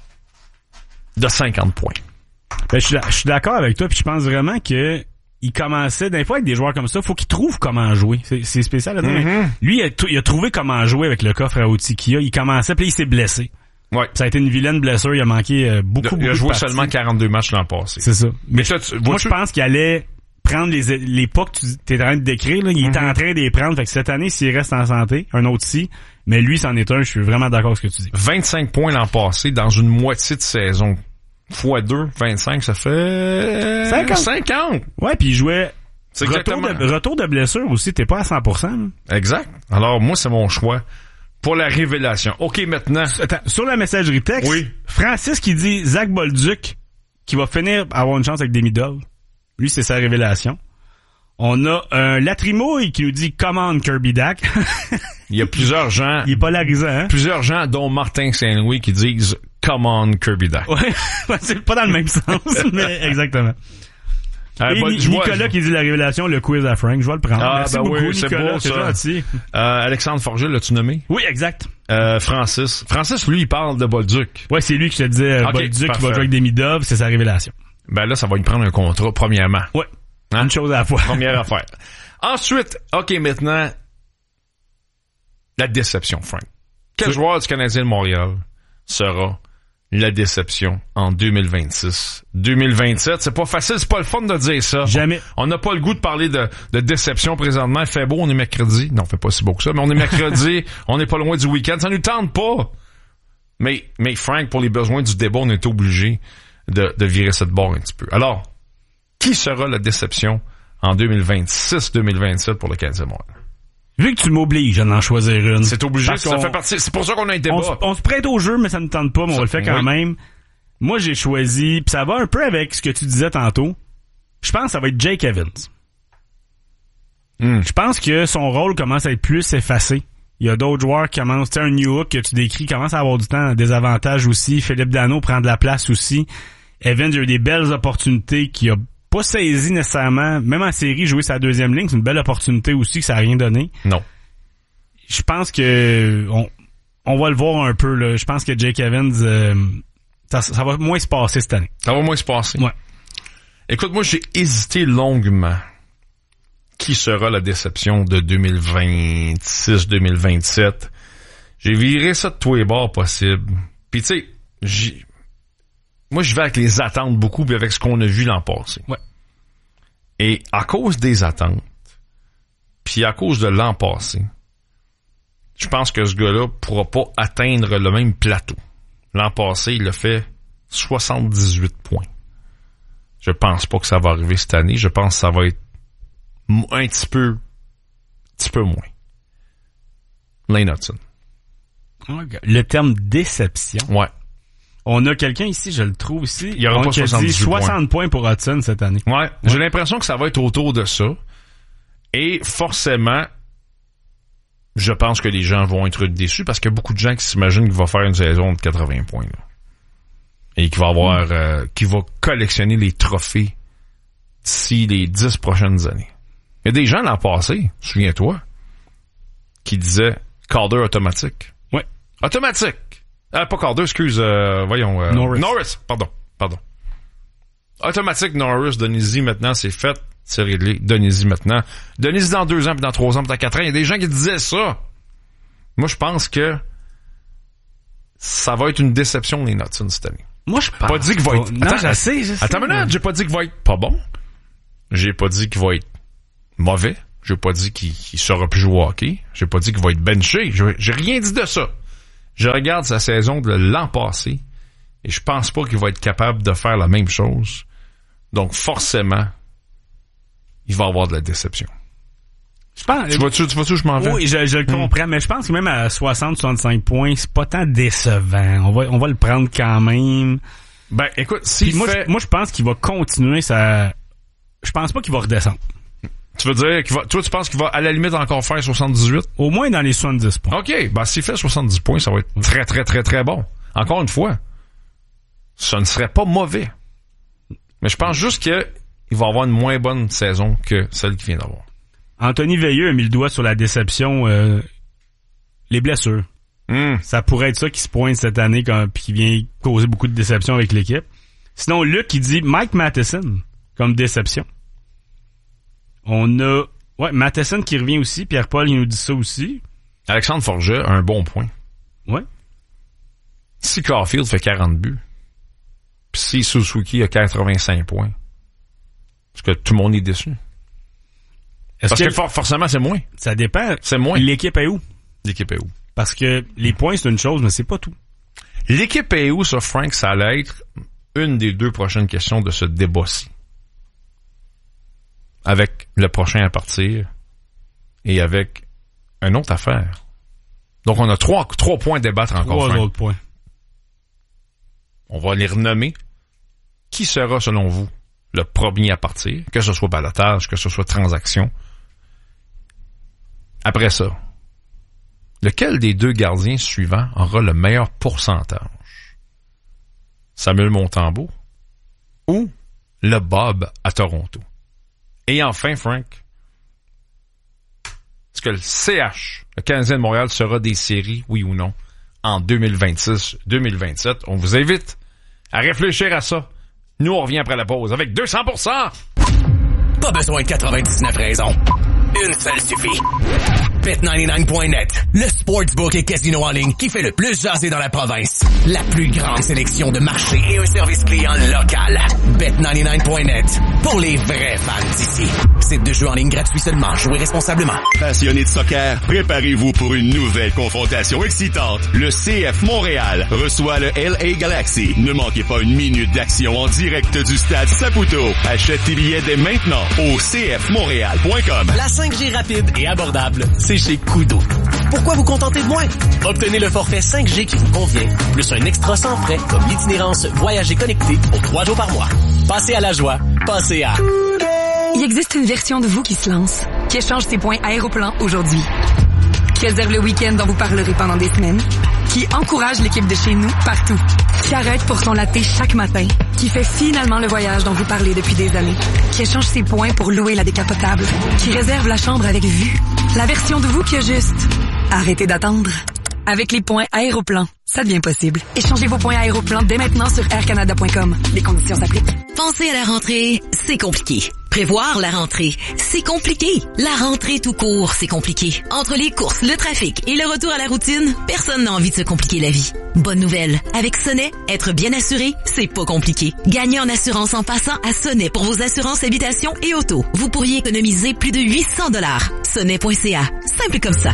[SPEAKER 2] de cinquante points.
[SPEAKER 3] Ben, je suis, je suis d'accord avec toi, puis je pense vraiment que il commençait, des fois, avec des joueurs comme ça, faut qu'ils trouvent comment jouer. C'est, c'est spécial, là. Mm-hmm. Lui, il a, il a trouvé comment jouer avec le coffre à outils qu'il a. Il commençait, puis il s'est blessé.
[SPEAKER 2] Ouais.
[SPEAKER 3] Ça a été une vilaine blessure. Il a manqué euh, beaucoup, beaucoup
[SPEAKER 2] Il a joué
[SPEAKER 3] de
[SPEAKER 2] seulement quarante-deux matchs l'an passé.
[SPEAKER 3] C'est ça. Mais,
[SPEAKER 2] Mais ça, tu,
[SPEAKER 3] moi, je pense qu'il allait prendre les, les pas que tu es en train de décrire, là. Il mm-hmm. est en train de les prendre. Fait que cette année, s'il reste en santé, un autre si. Mais lui, c'en est un. Je suis vraiment d'accord avec ce que tu dis.
[SPEAKER 2] vingt-cinq points l'an passé dans une moitié de saison. Fois deux, vingt-cinq, ça fait...
[SPEAKER 3] cinquante.
[SPEAKER 2] cinquante.
[SPEAKER 3] Ouais, puis il jouait...
[SPEAKER 2] C'est
[SPEAKER 3] retour
[SPEAKER 2] exactement.
[SPEAKER 3] de, retour de blessure aussi, t'es pas à cent pour cent. Là.
[SPEAKER 2] Exact. Alors, moi, c'est mon choix pour la révélation. OK, maintenant...
[SPEAKER 3] Attends, sur la messagerie texte,
[SPEAKER 2] oui.
[SPEAKER 3] Francis qui dit Zach Bolduc qui va finir avoir une chance avec Demidov. Lui, c'est sa révélation. On a un Latrimouille qui nous dit « Come on, Kirby Dack ».
[SPEAKER 2] Il y a plusieurs gens...
[SPEAKER 3] Il est polarisant, hein?
[SPEAKER 2] Plusieurs gens, dont Martin Saint-Louis, qui disent « Come on, Kirby Dack ».
[SPEAKER 3] Ouais, c'est pas dans le même sens, mais exactement.
[SPEAKER 2] Euh,
[SPEAKER 3] Et
[SPEAKER 2] bon,
[SPEAKER 3] Ni-
[SPEAKER 2] je vois,
[SPEAKER 3] Nicolas
[SPEAKER 2] je...
[SPEAKER 3] qui dit la révélation, le quiz à Frank. Je vais le prendre.
[SPEAKER 2] Ah,
[SPEAKER 3] Merci
[SPEAKER 2] ben
[SPEAKER 3] beaucoup,
[SPEAKER 2] oui, c'est
[SPEAKER 3] Nicolas.
[SPEAKER 2] beau,
[SPEAKER 3] c'est
[SPEAKER 2] ça.
[SPEAKER 3] gentil.
[SPEAKER 2] Euh, Alexandre Forget, l'as-tu nommé?
[SPEAKER 3] Oui, exact.
[SPEAKER 2] Euh, Francis. Francis, lui, il parle de Bolduc.
[SPEAKER 3] Ouais, c'est lui que je te disais.
[SPEAKER 2] Okay,
[SPEAKER 3] Bolduc qui
[SPEAKER 2] parfait.
[SPEAKER 3] va jouer avec Demidov, c'est sa révélation.
[SPEAKER 2] Ben là, ça va lui prendre un contrat, premièrement.
[SPEAKER 3] Ouais.
[SPEAKER 2] Hein?
[SPEAKER 3] Une chose à la fois.
[SPEAKER 2] Première affaire. Ensuite, OK, maintenant, la déception, Frank. Quel
[SPEAKER 3] C'est...
[SPEAKER 2] joueur du Canadien de Montréal sera la déception en deux mille vingt-six? deux mille vingt-sept, c'est pas facile, c'est pas le fun de dire ça.
[SPEAKER 3] Jamais.
[SPEAKER 2] On n'a pas le goût de parler de, de déception présentement. Il fait beau, on est mercredi. Non, il fait pas si beau que ça, mais on est mercredi, on n'est pas loin du week-end. Ça nous tente pas. Mais, mais Frank, pour les besoins du débat, on est obligé de, de virer cette barre un petit peu. Alors, qui sera la déception en deux mille vingt-six deux mille vingt-sept pour le Canadien de Montréal?
[SPEAKER 3] Vu que tu m'obliges à en choisir une.
[SPEAKER 2] C'est obligé,
[SPEAKER 3] Parce
[SPEAKER 2] ça
[SPEAKER 3] qu'on...
[SPEAKER 2] fait partie, c'est pour ça qu'on a un débat.
[SPEAKER 3] On, se, on se prête au jeu, mais ça ne tente pas, mais on le fait quand
[SPEAKER 2] oui.
[SPEAKER 3] même. Moi, j'ai choisi, pis ça va un peu avec ce que tu disais tantôt. Je pense que ça va être Jake Evans.
[SPEAKER 2] Mm.
[SPEAKER 3] Je pense que son rôle commence à être plus effacé. Il y a d'autres joueurs qui commencent, tu sais, un Newhook que tu décris commence à avoir du temps, des avantages aussi. Philippe Danault prend de la place aussi. Evans, il a eu des belles opportunités qu'il a pas saisi nécessairement. Même en série, jouer sa deuxième ligne, c'est une belle opportunité aussi que ça a rien donné.
[SPEAKER 2] Non.
[SPEAKER 3] Je pense que on, on va le voir un peu, là. Je pense que Jake Evans, euh, ça, ça va moins se passer cette année.
[SPEAKER 2] Ça va moins se passer?
[SPEAKER 3] Ouais.
[SPEAKER 2] Écoute, moi, j'ai hésité longuement. Qui sera la déception de deux mille vingt-six deux mille vingt-sept? J'ai viré ça de tous les bords possibles. Puis tu sais, j'ai... moi, je vais avec les attentes beaucoup, puis avec ce qu'on a vu l'an passé.
[SPEAKER 3] Ouais.
[SPEAKER 2] Et à cause des attentes, puis à cause de l'an passé, je pense que ce gars-là pourra pas atteindre le même plateau. L'an passé, il a fait soixante-dix-huit points. Je pense pas que ça va arriver cette année. Je pense que ça va être un petit peu, un petit peu moins. Lane Hudson.
[SPEAKER 3] Le terme déception.
[SPEAKER 2] Ouais.
[SPEAKER 3] On a quelqu'un ici, je le trouve ici.
[SPEAKER 2] Il y aura
[SPEAKER 3] on
[SPEAKER 2] pas soixante-dix
[SPEAKER 3] soixante points pour Hudson cette année.
[SPEAKER 2] Ouais.
[SPEAKER 3] ouais.
[SPEAKER 2] J'ai l'impression que ça va être autour de ça. Et forcément, je pense que les gens vont être déçus parce qu'il y a beaucoup de gens qui s'imaginent qu'il va faire une saison de quatre-vingts points. Là. Et qu'il va avoir, mm. euh, qu'il va collectionner les trophées d'ici les dix prochaines années. Il y a des gens l'an passé, souviens-toi, qui disaient Calder automatique.
[SPEAKER 3] Ouais.
[SPEAKER 2] Automatique. Ah, pas Calder, excuse, euh, voyons. Euh,
[SPEAKER 3] Norris.
[SPEAKER 2] Norris, pardon, pardon. Automatique Norris, Donnez-y maintenant, c'est fait. C'est réglé. Donnez-y maintenant. Donnez-y dans deux ans, puis dans trois ans, puis dans quatre ans. Il y a des gens qui disaient ça. Moi, je pense que ça va être une déception, les Nutsons, cette année.
[SPEAKER 3] Moi, je pense.
[SPEAKER 2] Pas dit qu'il va être.
[SPEAKER 3] Non,
[SPEAKER 2] Attends,
[SPEAKER 3] je sais, je sais.
[SPEAKER 2] Attends, maintenant, j'ai pas dit qu'il va être pas bon. J'ai pas dit qu'il va être mauvais. J'ai pas dit qu'il, qu'il saura plus jouer au hockey. J'ai pas dit qu'il va être benché. J'ai, j'ai rien dit de ça. Je regarde sa saison de l'an passé et je pense pas qu'il va être capable de faire la même chose. Donc, forcément, il va avoir de la déception.
[SPEAKER 3] Je pense,
[SPEAKER 2] tu vois-tu, tu vois-tu où je m'en vais?
[SPEAKER 3] Oui, je, je le comprends, hmm. mais je pense que même à soixante à soixante-cinq points, c'est pas tant décevant. On va, on va le prendre quand même.
[SPEAKER 2] Ben, écoute, si
[SPEAKER 3] moi,
[SPEAKER 2] fait...
[SPEAKER 3] je, moi, je pense qu'il va continuer sa... Je pense pas qu'il va redescendre.
[SPEAKER 2] Tu veux dire qu'il va, toi, tu penses qu'il va à la limite encore faire soixante-dix-huit?
[SPEAKER 3] Au moins dans les soixante-dix points.
[SPEAKER 2] OK. Ben, s'il fait soixante-dix points, ça va être très, très, très, très bon. Encore une fois, ça ne serait pas mauvais. Mais je pense juste qu'il va avoir une moins bonne saison que celle qu'il vient d'avoir.
[SPEAKER 3] Anthony Veilleux a mis le doigt sur la déception, euh, les blessures.
[SPEAKER 2] Mm.
[SPEAKER 3] Ça pourrait être ça qui se pointe cette année quand, puis qui vient causer beaucoup de déception avec l'équipe. Sinon, Luc, il dit Mike Matheson comme déception. On a, ouais, Matheson qui revient aussi. Pierre-Paul, il nous dit ça aussi.
[SPEAKER 2] Alexandre Forget a un bon point.
[SPEAKER 3] Ouais.
[SPEAKER 2] Si Caulfield fait quarante buts, puis si Suzuki a quatre-vingt-cinq points, parce que tout le monde est déçu.
[SPEAKER 3] Est-ce
[SPEAKER 2] Parce
[SPEAKER 3] que,
[SPEAKER 2] que for- forcément, c'est moins.
[SPEAKER 3] Ça dépend.
[SPEAKER 2] C'est moins.
[SPEAKER 3] L'équipe est où?
[SPEAKER 2] L'équipe est où?
[SPEAKER 3] Parce que les points, c'est une chose, mais c'est pas tout.
[SPEAKER 2] L'équipe est où, ça, Frank? Ça allait être une des deux prochaines questions de ce débat-ci. Avec le prochain à partir et avec une autre affaire. Donc, on a trois, trois points à débattre encore.
[SPEAKER 3] Trois
[SPEAKER 2] Frank.
[SPEAKER 3] autres points.
[SPEAKER 2] On va les renommer. Qui sera, selon vous, le premier à partir? Que ce soit ballottage, que ce soit transaction. Après ça, lequel des deux gardiens suivants aura le meilleur pourcentage? Samuel Montembeault ou le Bob à Toronto? Et enfin, Frank, est-ce que le C H, le Canadien de Montréal, sera des séries, oui ou non, en deux mille vingt-six deux mille vingt-sept? On vous invite à réfléchir à ça. Nous, on revient après la pause avec deux cents pour cent.
[SPEAKER 11] Pas besoin de quatre-vingt-dix-neuf raisons. Une seule suffit. Bet quatre-vingt-dix-neuf point net, le sportsbook et casino en ligne qui fait le plus jaser dans la province. La plus grande sélection de marchés et un service client local. Bet quatre-vingt-dix-neuf point net, pour les vrais fans d'ici. Site de jeu en ligne gratuit seulement. Jouez responsablement.
[SPEAKER 15] Passionnés de soccer, préparez-vous pour une nouvelle confrontation excitante. Le C F Montréal reçoit le L A Galaxy. Ne manquez pas une minute d'action en direct du stade Saputo. Achète tes billets dès maintenant au c f montréal point com.
[SPEAKER 17] La cinq G rapide et abordable, c'est chez Koodo. Pourquoi vous contenter de moins? Obtenez le forfait cinq G qui vous convient, plus un extra sans frais comme l'itinérance Voyager connecté pour trois jours par mois. Passez à la joie, passez à...
[SPEAKER 18] Il existe une version de vous qui se lance, qui échange ses points Aéroplan aujourd'hui, qui réserve le week-end dont vous parlerez pendant des semaines, qui encourage l'équipe de chez nous partout, qui arrête pour son latte chaque matin, qui fait finalement le voyage dont vous parlez depuis des années, qui échange ses points pour louer la décapotable, qui réserve la chambre avec vue. La version de vous qui a juste arrêtez d'attendre. Avec les points Aéroplan, ça devient possible. Échangez vos points Aéroplan dès maintenant sur air canada point com. Les conditions s'appliquent.
[SPEAKER 19] Penser à la rentrée, c'est compliqué. Prévoir la rentrée, c'est compliqué. La rentrée tout court, c'est compliqué. Entre les courses, le trafic et le retour à la routine, personne n'a envie de se compliquer la vie. Bonne nouvelle, avec Sonnet, être bien assuré, c'est pas compliqué. Gagnez en assurance en passant à Sonnet pour vos assurances habitation et auto. Vous pourriez économiser plus de huit cents dollars. Sonnet point c a. Simple comme ça.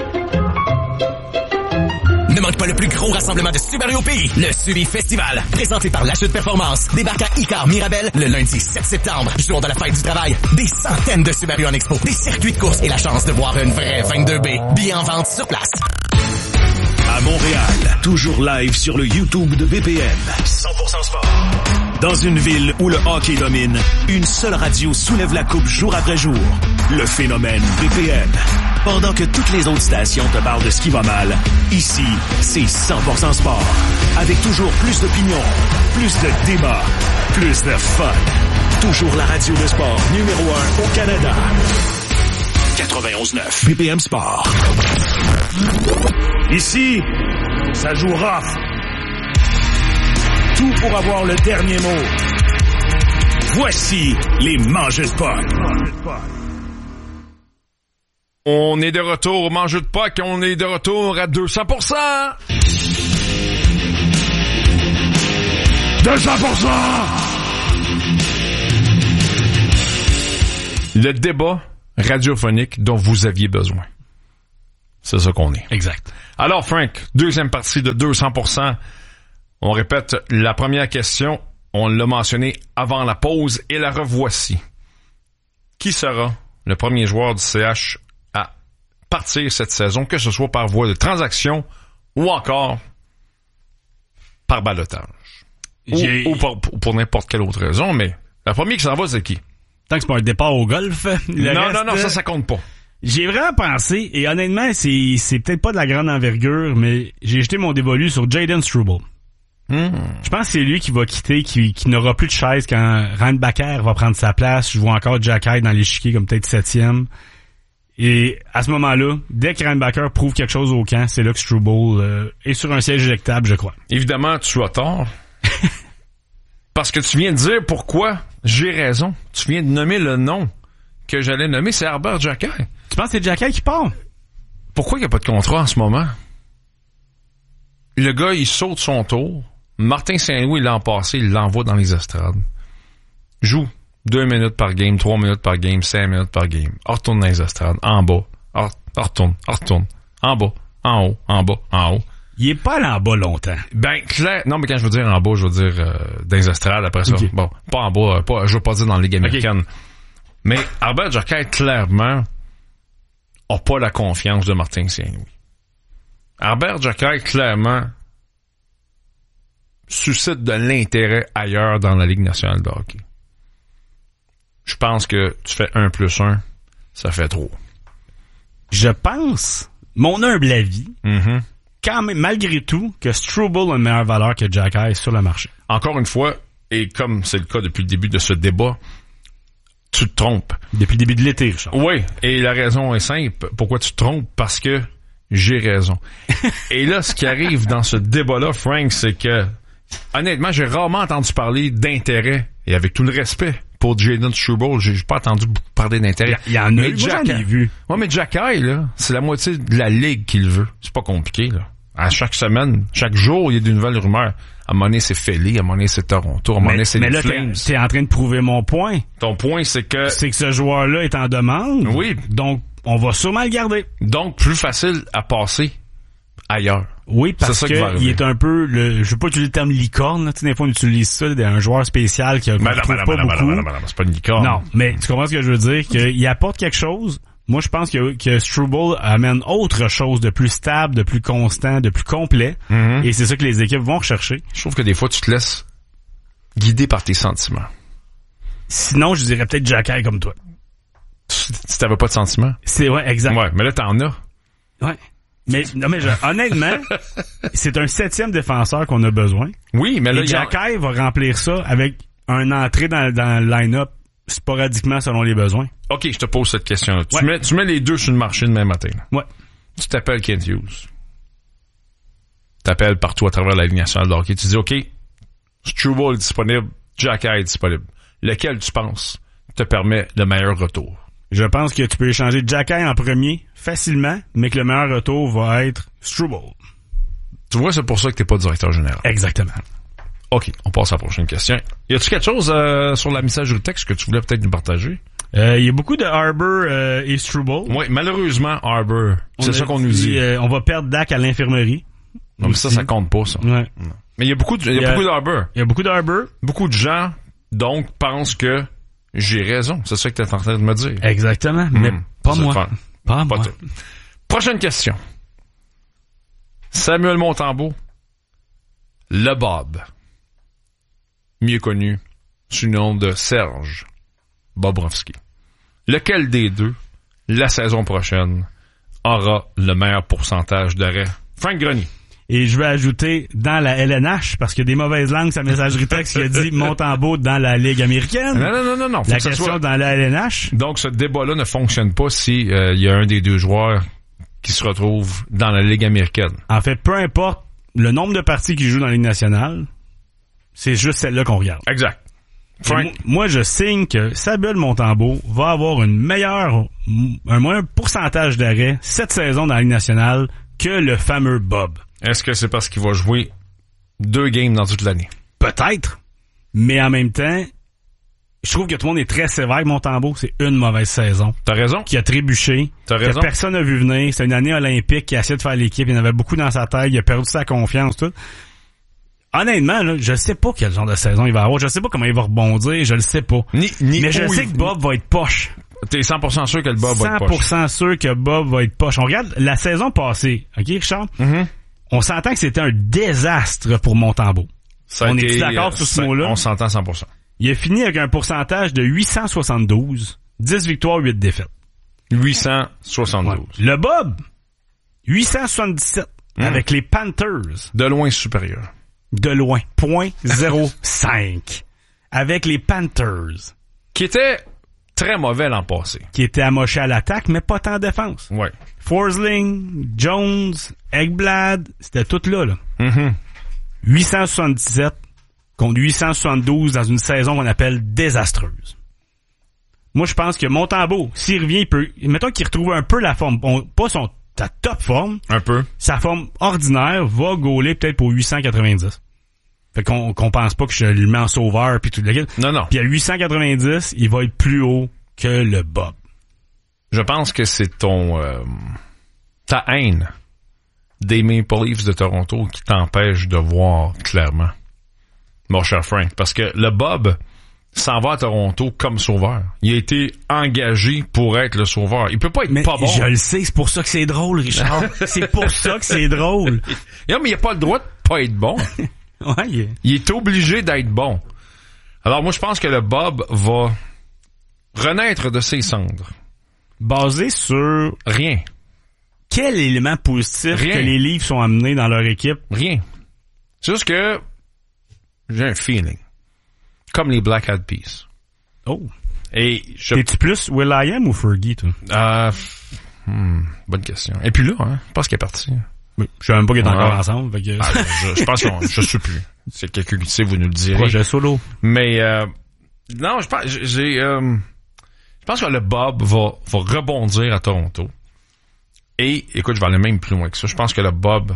[SPEAKER 11] Ne manque pas le plus gros rassemblement de Subaru au pays, le Subi Festival, présenté par La Chute Performance. Débarque à Icar Mirabel le lundi sept septembre, jour de la fête du travail. Des centaines de Subaru en expo, des circuits de course et la chance de voir une vraie vingt-deux B. Billets en vente sur place.
[SPEAKER 4] À Montréal, toujours live sur le YouTube de B P M. cent pour cent sport. Dans une ville où le hockey domine, une seule radio soulève la coupe jour après jour. Le phénomène B P M. Pendant que toutes les autres stations te parlent de ce qui va mal, ici, c'est cent pour cent sport. Avec toujours plus d'opinions, plus de débats, plus de fun. Toujours la radio de sport numéro un au Canada. quatre-vingt-onze neuf B P M Sport.
[SPEAKER 16] Ici, ça joue rough. Tout pour avoir le dernier mot. Voici les mangeux de Puck.
[SPEAKER 2] On est de retour au mangeux de Puck. On est de retour à deux cents pour cent.
[SPEAKER 16] deux cents pour cent!
[SPEAKER 2] Le débat radiophonique dont vous aviez besoin. C'est ça qu'on est.
[SPEAKER 3] Exact.
[SPEAKER 2] Alors, Frank, deuxième partie de deux cents pour cent. On répète la première question. On l'a mentionné avant la pause et la revoici. Qui sera le premier joueur du C H à partir cette saison, que ce soit par voie de transaction ou encore par ballottage? Ou, ou pour, pour n'importe quelle autre raison, mais la première qui s'en va, c'est qui?
[SPEAKER 3] Tant que c'est pas un départ au golf.
[SPEAKER 2] Non, reste, non, non, ça, ça compte pas.
[SPEAKER 3] J'ai vraiment pensé, et honnêtement, c'est, c'est peut-être pas de la grande envergure, mais j'ai jeté mon dévolu sur Jaden Struble. Hmm. Je pense que c'est lui qui va quitter, qui, qui n'aura plus de chaise quand Reinbacker va prendre sa place. Je vois encore Jack Hyde dans l'échiquier comme peut-être septième. Et à ce moment-là, dès que Reinbacker prouve quelque chose au camp, c'est là que Struble euh, est sur un siège éjectable, je crois.
[SPEAKER 2] Évidemment, tu as tort. Parce que tu viens de dire pourquoi j'ai raison. Tu viens de nommer le nom que j'allais nommer, c'est Arber Xhekaj.
[SPEAKER 3] Tu penses que c'est Xhekaj qui part?
[SPEAKER 2] Pourquoi il n'y a pas de contrat en ce moment? Le gars, il saute son tour. Martin Saint-Louis, l'an passé, il l'envoie dans les estrades. Joue deux minutes par game, trois minutes par game, cinq minutes par game. Retourne dans les estrades, en bas. Retourne, retourne. En bas, en haut, en bas, en haut.
[SPEAKER 3] Il est pas allé en bas longtemps.
[SPEAKER 2] Ben, clair. Non, mais quand je veux dire en bas, je veux dire euh, dans les estrades après ça. Okay. Bon, pas en bas, pas, je veux pas dire dans la Ligue américaine. Okay. Mais Arber Xhekaj, clairement, a pas la confiance de Martin Saint-Louis. Arber Xhekaj, clairement, suscite de l'intérêt ailleurs dans la Ligue nationale de hockey. Je pense que tu fais un plus un, ça fait trop.
[SPEAKER 3] Je pense, mon humble avis,
[SPEAKER 2] mm-hmm.
[SPEAKER 3] quand même, malgré tout, que Struble a une meilleure valeur que Xhekaj sur le marché.
[SPEAKER 2] Encore une fois, et comme c'est le cas depuis le début de ce débat, tu te trompes.
[SPEAKER 3] Depuis le début de l'été, Richard.
[SPEAKER 2] Oui, et la raison est simple. Pourquoi tu te trompes? Parce que j'ai raison. Et là, ce qui arrive dans ce débat-là, Frank, c'est que, honnêtement, j'ai rarement entendu parler d'intérêt, et avec tout le respect pour Jaden Struble, j'ai pas entendu parler d'intérêt.
[SPEAKER 3] Il y, y en a, mais Jack, j'en ai vu.
[SPEAKER 2] Ouais, mais Xhekaj, là, c'est la moitié de la ligue qu'il veut. C'est pas compliqué, là. À chaque semaine, chaque jour, il y a de nouvelles rumeurs. À un moment donné, c'est Philly, à un moment donné, c'est Toronto, à un moment donné, c'est
[SPEAKER 3] mais
[SPEAKER 2] les
[SPEAKER 3] là,
[SPEAKER 2] Flames.
[SPEAKER 3] T'es, t'es en train de prouver mon point.
[SPEAKER 2] Ton point, c'est que...
[SPEAKER 3] C'est que ce joueur-là est en demande.
[SPEAKER 2] Oui.
[SPEAKER 3] Donc, on va sûrement le garder.
[SPEAKER 2] Donc, plus facile à passer ailleurs.
[SPEAKER 3] Oui, parce que il est un peu, le, je veux pas utiliser le terme licorne, là. Tu sais, des fois, on utilise ça, un joueur spécial qui a
[SPEAKER 2] pas beaucoup. C'est pas une licorne.
[SPEAKER 3] Non, mais tu comprends ce que je veux dire? Qu'il apporte quelque chose. Moi, je pense que, que Struble amène autre chose de plus stable, de plus constant, de plus complet. Mm-hmm. Et c'est ça que les équipes vont rechercher.
[SPEAKER 2] Je trouve que des fois, tu te laisses guider par tes sentiments.
[SPEAKER 3] Sinon, je dirais peut-être Xhekaj comme toi.
[SPEAKER 2] Si t'avais pas de sentiments?
[SPEAKER 3] C'est, ouais, exact.
[SPEAKER 2] Ouais, mais là, t'en as.
[SPEAKER 3] Ouais. Mais, non, mais, je, honnêtement, c'est un septième défenseur qu'on a besoin.
[SPEAKER 2] Oui, mais là,
[SPEAKER 3] et Xhekaj a... va remplir ça avec un entrée dans, dans le line-up sporadiquement selon les besoins.
[SPEAKER 2] OK, je te pose cette question-là.
[SPEAKER 3] Ouais.
[SPEAKER 2] Tu, mets, tu mets les deux sur le marché le même matin. Là.
[SPEAKER 3] Ouais.
[SPEAKER 2] Tu t'appelles Kent Hughes. Tu t'appelles partout à travers la Ligue nationale de hockey. Tu dis, OK, Struble est disponible, Xhekaj est disponible. Lequel tu penses te permet le meilleur retour?
[SPEAKER 3] Je pense que tu peux échanger Xhekaj en premier facilement, mais que le meilleur retour va être Struble.
[SPEAKER 2] Tu vois, c'est pour ça que t'es pas directeur général.
[SPEAKER 3] Exactement.
[SPEAKER 2] OK, on passe à la prochaine question. Y a-tu quelque chose euh, sur la messagerie texte que tu voulais peut-être nous partager?
[SPEAKER 3] Il euh, y a beaucoup de Arber euh, et Struble.
[SPEAKER 2] Oui, malheureusement, Arber. C'est ça qu'on nous dit. dit.
[SPEAKER 3] Euh, on va perdre Dak à l'infirmerie.
[SPEAKER 2] Non, mais ça, ça compte pas, ça.
[SPEAKER 3] Ouais.
[SPEAKER 2] Non. Mais il y a beaucoup de, y a beaucoup d'Arber.
[SPEAKER 3] Il y a beaucoup d'Arber.
[SPEAKER 2] Beaucoup de gens, donc, pensent que j'ai raison. C'est ça que tu es en train de me dire.
[SPEAKER 3] Exactement. Mmh. Mais pas moi. Pas, pas moi.
[SPEAKER 2] Toi. Prochaine question. Samuel Montembeault. Le Bob. Mieux connu sous le nom de Serge Bobrovski. Lequel des deux, la saison prochaine, aura le meilleur pourcentage d'arrêt? Frank Grenier.
[SPEAKER 3] Et je vais ajouter dans la L N H, parce qu'il y a des mauvaises langues, sa messagerie texte qui a dit Montembeault dans la Ligue américaine.
[SPEAKER 2] Non, non, non, non, non.
[SPEAKER 3] La question soit... dans la L N H.
[SPEAKER 2] Donc, ce débat-là ne fonctionne pas si il euh, y a un des deux joueurs qui se retrouve dans la Ligue américaine.
[SPEAKER 3] En fait, peu importe le nombre de parties qui jouent dans la Ligue nationale, c'est juste celle-là qu'on regarde.
[SPEAKER 2] Exact.
[SPEAKER 3] Frank. Moi, je signe que Samuel Montembeault va avoir une meilleure, un meilleur pourcentage d'arrêt cette saison dans la Ligue nationale que le fameux Bob.
[SPEAKER 2] Est-ce que c'est parce qu'il va jouer deux games dans toute l'année?
[SPEAKER 3] Peut-être. Mais en même temps, je trouve que tout le monde est très sévère avec Montembeault. C'est une mauvaise saison.
[SPEAKER 2] T'as raison.
[SPEAKER 3] Qui a trébuché.
[SPEAKER 2] T'as raison.
[SPEAKER 3] Que personne n'a vu venir. C'est une année olympique qui a essayé de faire l'équipe. Il en avait beaucoup dans sa tête. Il a perdu sa confiance, tout. Honnêtement, là, je sais pas quel genre de saison il va avoir. Je sais pas comment il va rebondir. Je le sais pas.
[SPEAKER 2] Ni, ni
[SPEAKER 3] Mais je sais il... que Bob va être poche.
[SPEAKER 2] T'es cent pour cent sûr que le Bob va être poche.
[SPEAKER 3] cent pour cent sûr que Bob va être poche. On regarde la saison passée. OK, Richard?
[SPEAKER 2] Mm-hmm.
[SPEAKER 3] On s'entend que c'était un désastre pour Montembeault.
[SPEAKER 2] Ça a
[SPEAKER 3] on
[SPEAKER 2] été,
[SPEAKER 3] est d'accord sur ce
[SPEAKER 2] ça,
[SPEAKER 3] mot-là?
[SPEAKER 2] On s'entend cent pour cent.
[SPEAKER 3] Il a fini avec un pourcentage de huit cent soixante-douze, dix victoires, huit défaites.
[SPEAKER 2] huit cent soixante-douze.
[SPEAKER 3] Ouais. Le Bob, huit cent soixante-dix-sept, mmh. avec les Panthers.
[SPEAKER 2] De loin supérieur.
[SPEAKER 3] De loin. point zéro cinq. Avec les Panthers.
[SPEAKER 2] Qui était très mauvais l'an passé.
[SPEAKER 3] Qui était amoché à l'attaque, mais pas tant en défense.
[SPEAKER 2] Ouais.
[SPEAKER 3] Forsling, Jones, Ekblad, c'était tout là, là.
[SPEAKER 2] Mm-hmm.
[SPEAKER 3] huit cent soixante-dix-sept contre huit cent soixante-douze dans une saison qu'on appelle désastreuse. Moi, je pense que Montembeault, s'il revient, il peut, mettons qu'il retrouve un peu la forme, on, pas son, sa top forme.
[SPEAKER 2] Un peu.
[SPEAKER 3] Sa forme ordinaire va gauler peut-être pour huit cent quatre-vingt-dix. Fait qu'on, qu'on pense pas que je lui mets en sauveur puis tout le reste.
[SPEAKER 2] Non, non.
[SPEAKER 3] Puis à huit cent quatre-vingt-dix, il va être plus haut que le Bob.
[SPEAKER 2] Je pense que c'est ton, euh, ta haine des Maple Leafs de Toronto qui t'empêche de voir clairement, mon cher Frank. Parce que le Bob s'en va à Toronto comme sauveur. Il a été engagé pour être le sauveur. Il peut pas être
[SPEAKER 3] mais
[SPEAKER 2] pas bon.
[SPEAKER 3] Je le sais, c'est pour ça que c'est drôle, Richard. C'est pour ça que c'est drôle.
[SPEAKER 2] Non, mais il a pas le droit de pas être bon.
[SPEAKER 3] Ouais, il est...
[SPEAKER 2] il est obligé d'être bon. Alors moi, je pense que le Bob va renaître de ses cendres.
[SPEAKER 3] Basé sur...
[SPEAKER 2] Rien.
[SPEAKER 3] Quel élément positif
[SPEAKER 2] Rien.
[SPEAKER 3] que les Leafs sont amenés dans leur équipe?
[SPEAKER 2] Rien. C'est juste que j'ai un feeling. Comme les Black Eyed Peas.
[SPEAKER 3] Oh.
[SPEAKER 2] Et je...
[SPEAKER 3] T'es-tu plus Will.i.am ou Fergie, toi?
[SPEAKER 2] Euh, hmm, bonne question. Et puis là, hein, je pense qu'il est parti.
[SPEAKER 3] Oui. Je sais même pas qu'ils sont encore
[SPEAKER 2] ouais.
[SPEAKER 3] ensemble. Fait que...
[SPEAKER 2] ah, je, je pense qu'on... Je sais plus. C'est quelqu'un qui sait, vous nous le direz.
[SPEAKER 3] Projet solo.
[SPEAKER 2] Mais, euh, non, je pense... J'ai... Euh, je pense que le Bob va, va rebondir à Toronto. Et, écoute, je vais aller même plus loin que ça. Je pense que le Bob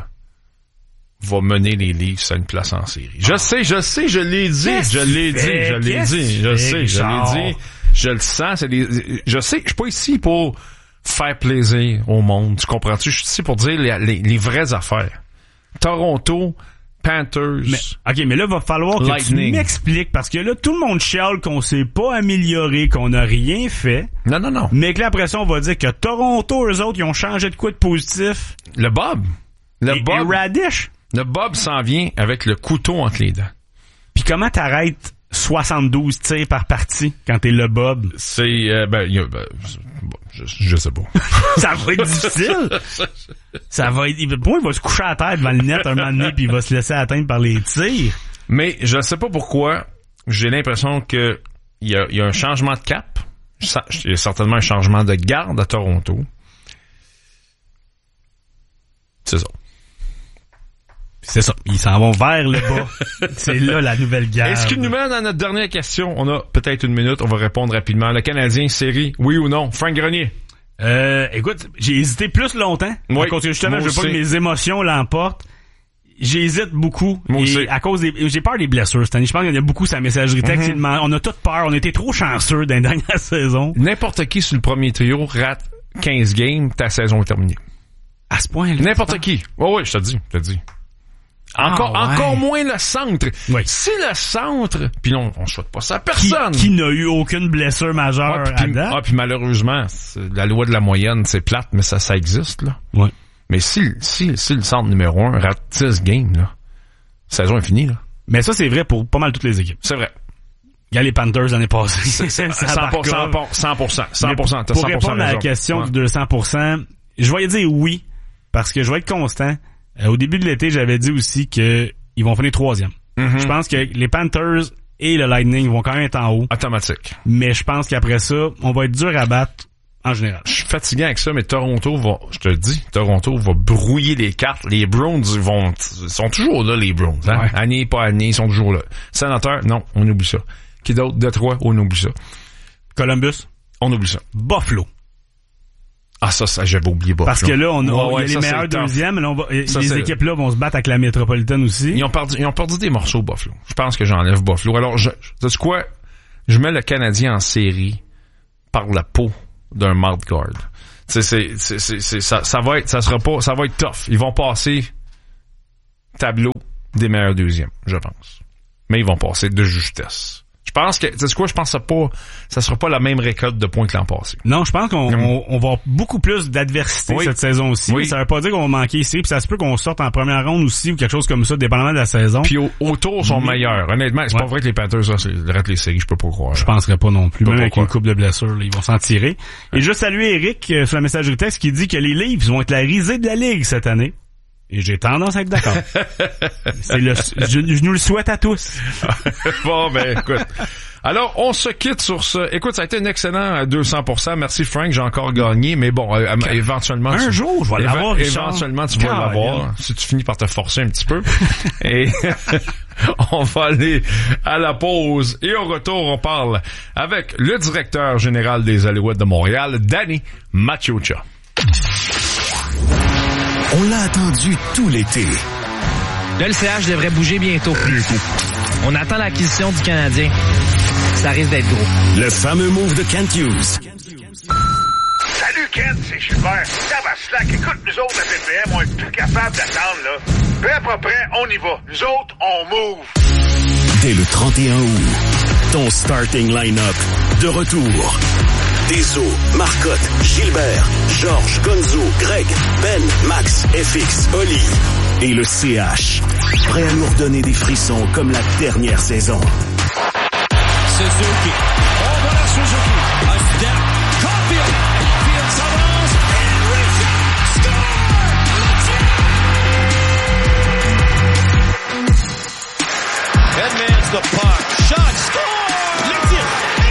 [SPEAKER 2] va mener les Leafs à une place en série. Je sais, je sais, je l'ai dit, je l'ai dit, je l'ai dit, je sais, je l'ai dit, je le sens, c'est des, je sais, je suis pas ici pour faire plaisir au monde, tu comprends-tu? Je suis ici pour dire les, les, les vraies affaires. Toronto, Panthers.
[SPEAKER 3] Mais, OK, mais là, il va falloir que
[SPEAKER 2] Lightning.
[SPEAKER 3] tu m'expliques, parce que là, tout le monde chiale qu'on s'est pas amélioré, qu'on n'a rien fait.
[SPEAKER 2] Non, non, non.
[SPEAKER 3] Mais que là, après ça, on va dire que Toronto, eux autres, ils ont changé de quoi de positif?
[SPEAKER 2] Le Bob. Le
[SPEAKER 3] et,
[SPEAKER 2] Bob.
[SPEAKER 3] Et Radish.
[SPEAKER 2] Le Bob s'en vient avec le couteau entre les dents.
[SPEAKER 3] Puis comment t'arrêtes soixante-douze tirs par partie quand t'es le Bob?
[SPEAKER 2] C'est, euh, ben, y a, ben je, je sais pas.
[SPEAKER 3] Ça va être difficile. Ça va être, pour moi, il va se coucher à terre devant le net un moment donné puis il va se laisser atteindre par les tirs.
[SPEAKER 2] Mais je sais pas pourquoi, j'ai l'impression que il y a, y a un changement de cap. Il y a certainement un changement de garde à Toronto. C'est ça.
[SPEAKER 3] C'est ça. Ils s'en vont vers le bas. C'est là la nouvelle guerre.
[SPEAKER 2] Est-ce qu'il nous mène à notre dernière question? On a peut-être une minute. On va répondre rapidement. Le Canadien, série, oui ou non? Frank Grenier.
[SPEAKER 3] Euh, écoute, j'ai hésité plus longtemps.
[SPEAKER 2] Oui.
[SPEAKER 3] Parce que justement,
[SPEAKER 2] Moi
[SPEAKER 3] je veux pas
[SPEAKER 2] aussi.
[SPEAKER 3] que mes émotions l'emportent. J'hésite beaucoup.
[SPEAKER 2] Moi
[SPEAKER 3] et
[SPEAKER 2] aussi.
[SPEAKER 3] à cause des, j'ai peur des blessures cette année. Je pense qu'il y en a beaucoup sa messagerie texte.
[SPEAKER 2] Mm-hmm.
[SPEAKER 3] On a toute peur. On a été trop chanceux dans la dernière saison.
[SPEAKER 2] N'importe qui sur le premier trio rate quinze games, ta saison est terminée.
[SPEAKER 3] À ce point-là.
[SPEAKER 2] N'importe qui. Oui, oui, je te dis, je te dis. Encore,
[SPEAKER 3] ah, ouais.
[SPEAKER 2] encore moins le centre.
[SPEAKER 3] Oui.
[SPEAKER 2] Si le centre, puis non, on souhaite pas ça à personne.
[SPEAKER 3] Qui, qui n'a eu aucune blessure majeure
[SPEAKER 2] ah, puis,
[SPEAKER 3] à date.
[SPEAKER 2] Ah, puis malheureusement, c'est, la loi de la moyenne, c'est plate, mais ça, ça existe, là.
[SPEAKER 3] Ouais.
[SPEAKER 2] Mais si, si, si le centre numéro un rate dix games, là, saison est finie, là.
[SPEAKER 3] Mais ça, c'est vrai pour pas mal toutes les équipes.
[SPEAKER 2] C'est vrai.
[SPEAKER 3] Regarde les Panthers l'année passée.
[SPEAKER 2] C'est, c'est, cent pour cent, cent pour cent, cent pour cent, t'as
[SPEAKER 3] pour
[SPEAKER 2] cent pour cent
[SPEAKER 3] répondre à la
[SPEAKER 2] raison.
[SPEAKER 3] question
[SPEAKER 2] Ouais.
[SPEAKER 3] du deux cents pour cent, je vais dire oui, parce que je vais être constant. Euh, au début de l'été, j'avais dit aussi que ils vont finir troisième. Mm-hmm. Je pense que les Panthers et le Lightning vont quand même être en haut.
[SPEAKER 2] Automatique.
[SPEAKER 3] Mais je pense qu'après ça, on va être dur à battre en général.
[SPEAKER 2] Je suis fatigué avec ça, mais Toronto va, je te le dis, Toronto va brouiller les cartes. Les Browns vont, sont toujours là, les Browns. Hein? Ouais. Année, pas année, ils sont toujours là. Sénateur, non, on oublie ça. Qui d'autre? Détroit, on oublie ça.
[SPEAKER 3] Columbus,
[SPEAKER 2] on oublie ça.
[SPEAKER 3] Buffalo.
[SPEAKER 2] Ah, ça, ça, j'avais oublié Buffalo.
[SPEAKER 3] Parce que là, on, on,
[SPEAKER 2] ouais,
[SPEAKER 3] il y a
[SPEAKER 2] ça,
[SPEAKER 3] les meilleurs deuxièmes, là, on va, ça, les
[SPEAKER 2] c'est...
[SPEAKER 3] équipes-là vont se battre avec la métropolitaine aussi.
[SPEAKER 2] Ils ont perdu, ils ont perdu des morceaux, Buffalo. Je pense que j'enlève Buffalo. Alors, je, sais quoi? Je mets le Canadien en série par la peau d'un mouth guard. Tu sais, c'est, c'est, c'est, c'est, ça, ça va être, ça sera pas, ça va être tough. Ils vont passer tableau des meilleurs deuxièmes, je pense. Mais ils vont passer de justesse. Je pense que, tu sais quoi, je pense que ça pas, ça sera pas la même récolte de points que l'an passé.
[SPEAKER 3] Non, je pense qu'on mmh. on, on va avoir beaucoup plus d'adversité oui. cette saison aussi. Oui. Ça veut pas dire qu'on va manquer ici, puis ça se peut qu'on sorte en première ronde aussi ou quelque chose comme ça, dépendamment de la saison.
[SPEAKER 2] Puis au, autour sont mais... meilleurs. Honnêtement, c'est ouais. pas vrai que les Panthers, ça, c'est le reste les séries, je peux pas croire.
[SPEAKER 3] Je penserais pas non plus. Même avec croire. Une coupe de blessures, là, ils vont s'en tirer. Ouais. Et juste saluer Eric euh, sur la messagerie texte qui dit que les Leafs vont être la risée de la Ligue cette année. Et j'ai tendance à être d'accord. c'est le, je, je nous le souhaite à tous.
[SPEAKER 2] Bon, ben, écoute. Alors, on se quitte sur ce. Écoute, ça a été un excellent deux cents pour cent. Merci, Frank. J'ai encore gagné. Mais bon, euh, éventuellement...
[SPEAKER 3] Un
[SPEAKER 2] tu,
[SPEAKER 3] jour, je vais l'avoir, Richard.
[SPEAKER 2] Éventuellement, tu vas Car l'avoir. Bien. Si tu finis par te forcer un petit peu. Et on va aller à la pause. Et au retour, on parle avec le directeur général des Alouettes de Montréal, Danny Maciocia.
[SPEAKER 4] On l'a attendu tout l'été.
[SPEAKER 5] Là, le C H devrait bouger bientôt. bientôt. On attend l'acquisition du Canadien. Ça risque d'être gros.
[SPEAKER 4] Le fameux move de Kent Hughes.
[SPEAKER 6] Salut Kent, c'est Gilbert. Ça va slack. Écoute, nous autres, à P P M, on est plus capable d'attendre, là. Peu à peu près, on y va. Nous autres, on move.
[SPEAKER 4] Dès le trente et un août, ton starting line-up de retour. Deso, Marcotte, Gilbert, Georges, Gonzo, Greg, Ben, Max, F X, Oli et le C H. Prêt à nous redonner des frissons comme la dernière saison.
[SPEAKER 7] Suzuki. Oh, voilà Suzuki. A step. Caulfield. Caulfield s'avance. And Richard score! Edmonds the puck. Shot. Score! Le tir.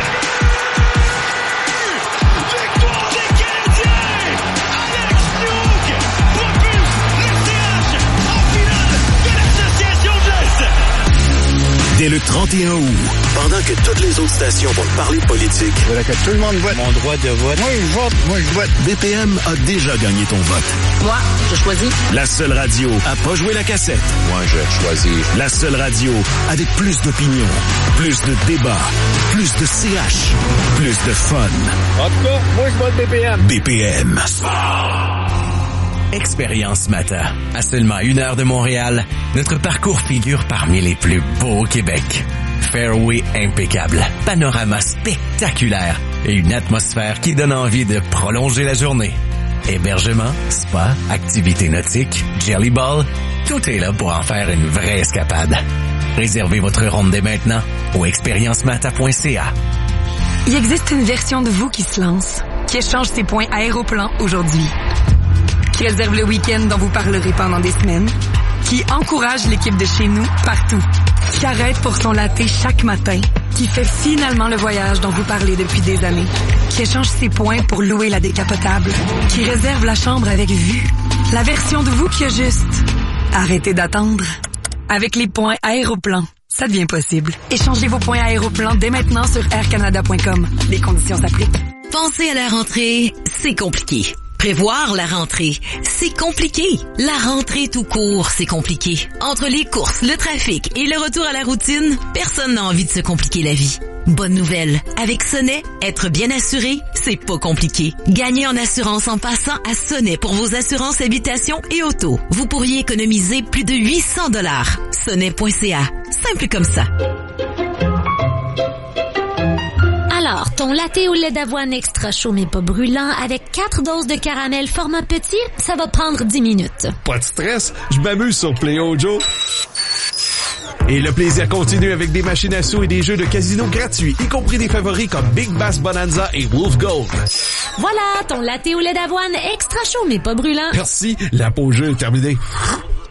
[SPEAKER 7] Victoire des Canadiens! Alex Newhook propulse le C H en finale de l'Association de l'Est.
[SPEAKER 4] Dès le trente et un août, pendant que toutes les autres stations vont parler de politique,
[SPEAKER 8] voilà que tout le monde vote. Mon droit de vote. Moi, je vote. Moi, je vote.
[SPEAKER 4] B P M a déjà gagné ton vote.
[SPEAKER 9] Moi, je choisis.
[SPEAKER 4] La seule radio à pas jouer la cassette.
[SPEAKER 8] Moi, je choisis.
[SPEAKER 4] La seule radio avec plus d'opinion, plus de débats, plus de C H, plus de fun.
[SPEAKER 8] En tout cas, moi, je vote B P M.
[SPEAKER 4] B P M.
[SPEAKER 11] Expérience Mata. À seulement une heure de Montréal, notre parcours figure parmi les plus beaux au Québec. Fairway impeccable, panorama spectaculaire et une atmosphère qui donne envie de prolonger la journée. Hébergement, spa, activités nautiques, jelly ball, tout est là pour en faire une vraie escapade. Réservez votre ronde dès maintenant au expérience mata point c a.
[SPEAKER 18] Il existe une version de vous qui se lance, qui échange ses points Aéroplan aujourd'hui, qui réserve le week-end dont vous parlerez pendant des semaines, qui encourage l'équipe de chez nous partout, qui arrête pour son latte chaque matin, qui fait finalement le voyage dont vous parlez depuis des années, qui échange ses points pour louer la décapotable, qui réserve la chambre avec vue, la version de vous qui a juste arrêtez d'attendre. Avec les points Aéroplan, ça devient possible. Échangez vos points Aéroplan dès maintenant sur air canada point com. Les conditions s'appliquent.
[SPEAKER 19] Pensez à la rentrée, c'est compliqué. Prévoir la rentrée, c'est compliqué. La rentrée tout court, c'est compliqué. Entre les courses, le trafic et le retour à la routine, personne n'a envie de se compliquer la vie. Bonne nouvelle, avec Sonnet, être bien assuré, c'est pas compliqué. Gagnez en assurance en passant à Sonnet pour vos assurances habitation et auto. Vous pourriez économiser plus de huit cents dollars. Sonnet point c a. Simple comme ça.
[SPEAKER 20] Alors, ton latte au lait d'avoine extra chaud mais pas brûlant avec quatre doses de caramel format petit, ça va prendre dix minutes.
[SPEAKER 21] Pas de stress, je m'amuse sur PlayOjo. Et le plaisir continue avec des machines à sous et des jeux de casino gratuits, y compris des favoris comme Big Bass Bonanza et Wolf Gold.
[SPEAKER 20] Voilà, ton latte au lait d'avoine extra chaud mais pas brûlant.
[SPEAKER 21] Merci, la pause jeu est terminée.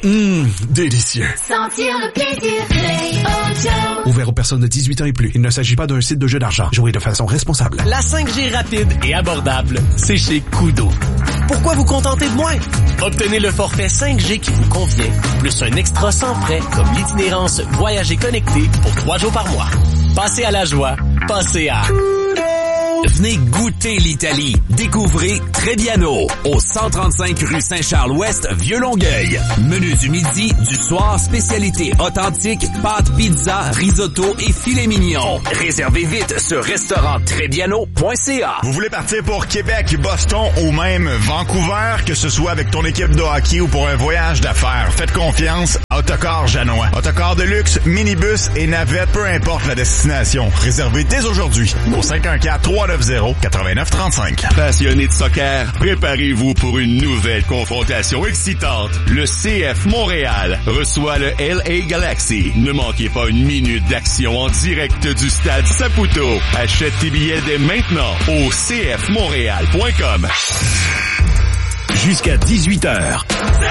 [SPEAKER 21] Hum, délicieux.
[SPEAKER 1] Sentir le plaisir Play Ojo.
[SPEAKER 21] Ouvert aux personnes de dix-huit ans et plus. Il ne s'agit pas d'un site de jeu d'argent. Jouez de façon responsable.
[SPEAKER 17] La cinq G rapide et abordable, c'est chez Kudo. Pourquoi vous contenter de moins? Obtenez le forfait cinq G qui vous convient, plus un extra sans frais comme l'itinérance Voyager connecté pour trois jours par mois. Passez à la joie, passez à...
[SPEAKER 11] Venez goûter l'Italie. Découvrez Trebbiano au cent trente-cinq rue Saint-Charles-Ouest, Vieux-Longueuil. Menu du midi, du soir, spécialité authentique, pâtes, pizza, risotto et filet mignon. Réservez vite sur restaurant trebbiano point c a.
[SPEAKER 22] Vous voulez partir pour Québec, Boston ou même Vancouver, que ce soit avec ton équipe de hockey ou pour un voyage d'affaires, faites confiance à Autocar Janois. Autocar de luxe, minibus et navette, peu importe la destination. Réservez dès aujourd'hui au cinq un quatre, trois neuf zéro, neuf neuf trois cinq.
[SPEAKER 15] Passionnés de soccer, préparez-vous pour une nouvelle confrontation excitante. Le C F Montréal reçoit le L A Galaxy. Ne manquez pas une minute d'action en direct du stade Saputo. Achète tes billets dès maintenant au c f montréal point com.
[SPEAKER 4] Jusqu'à dix-huit heures.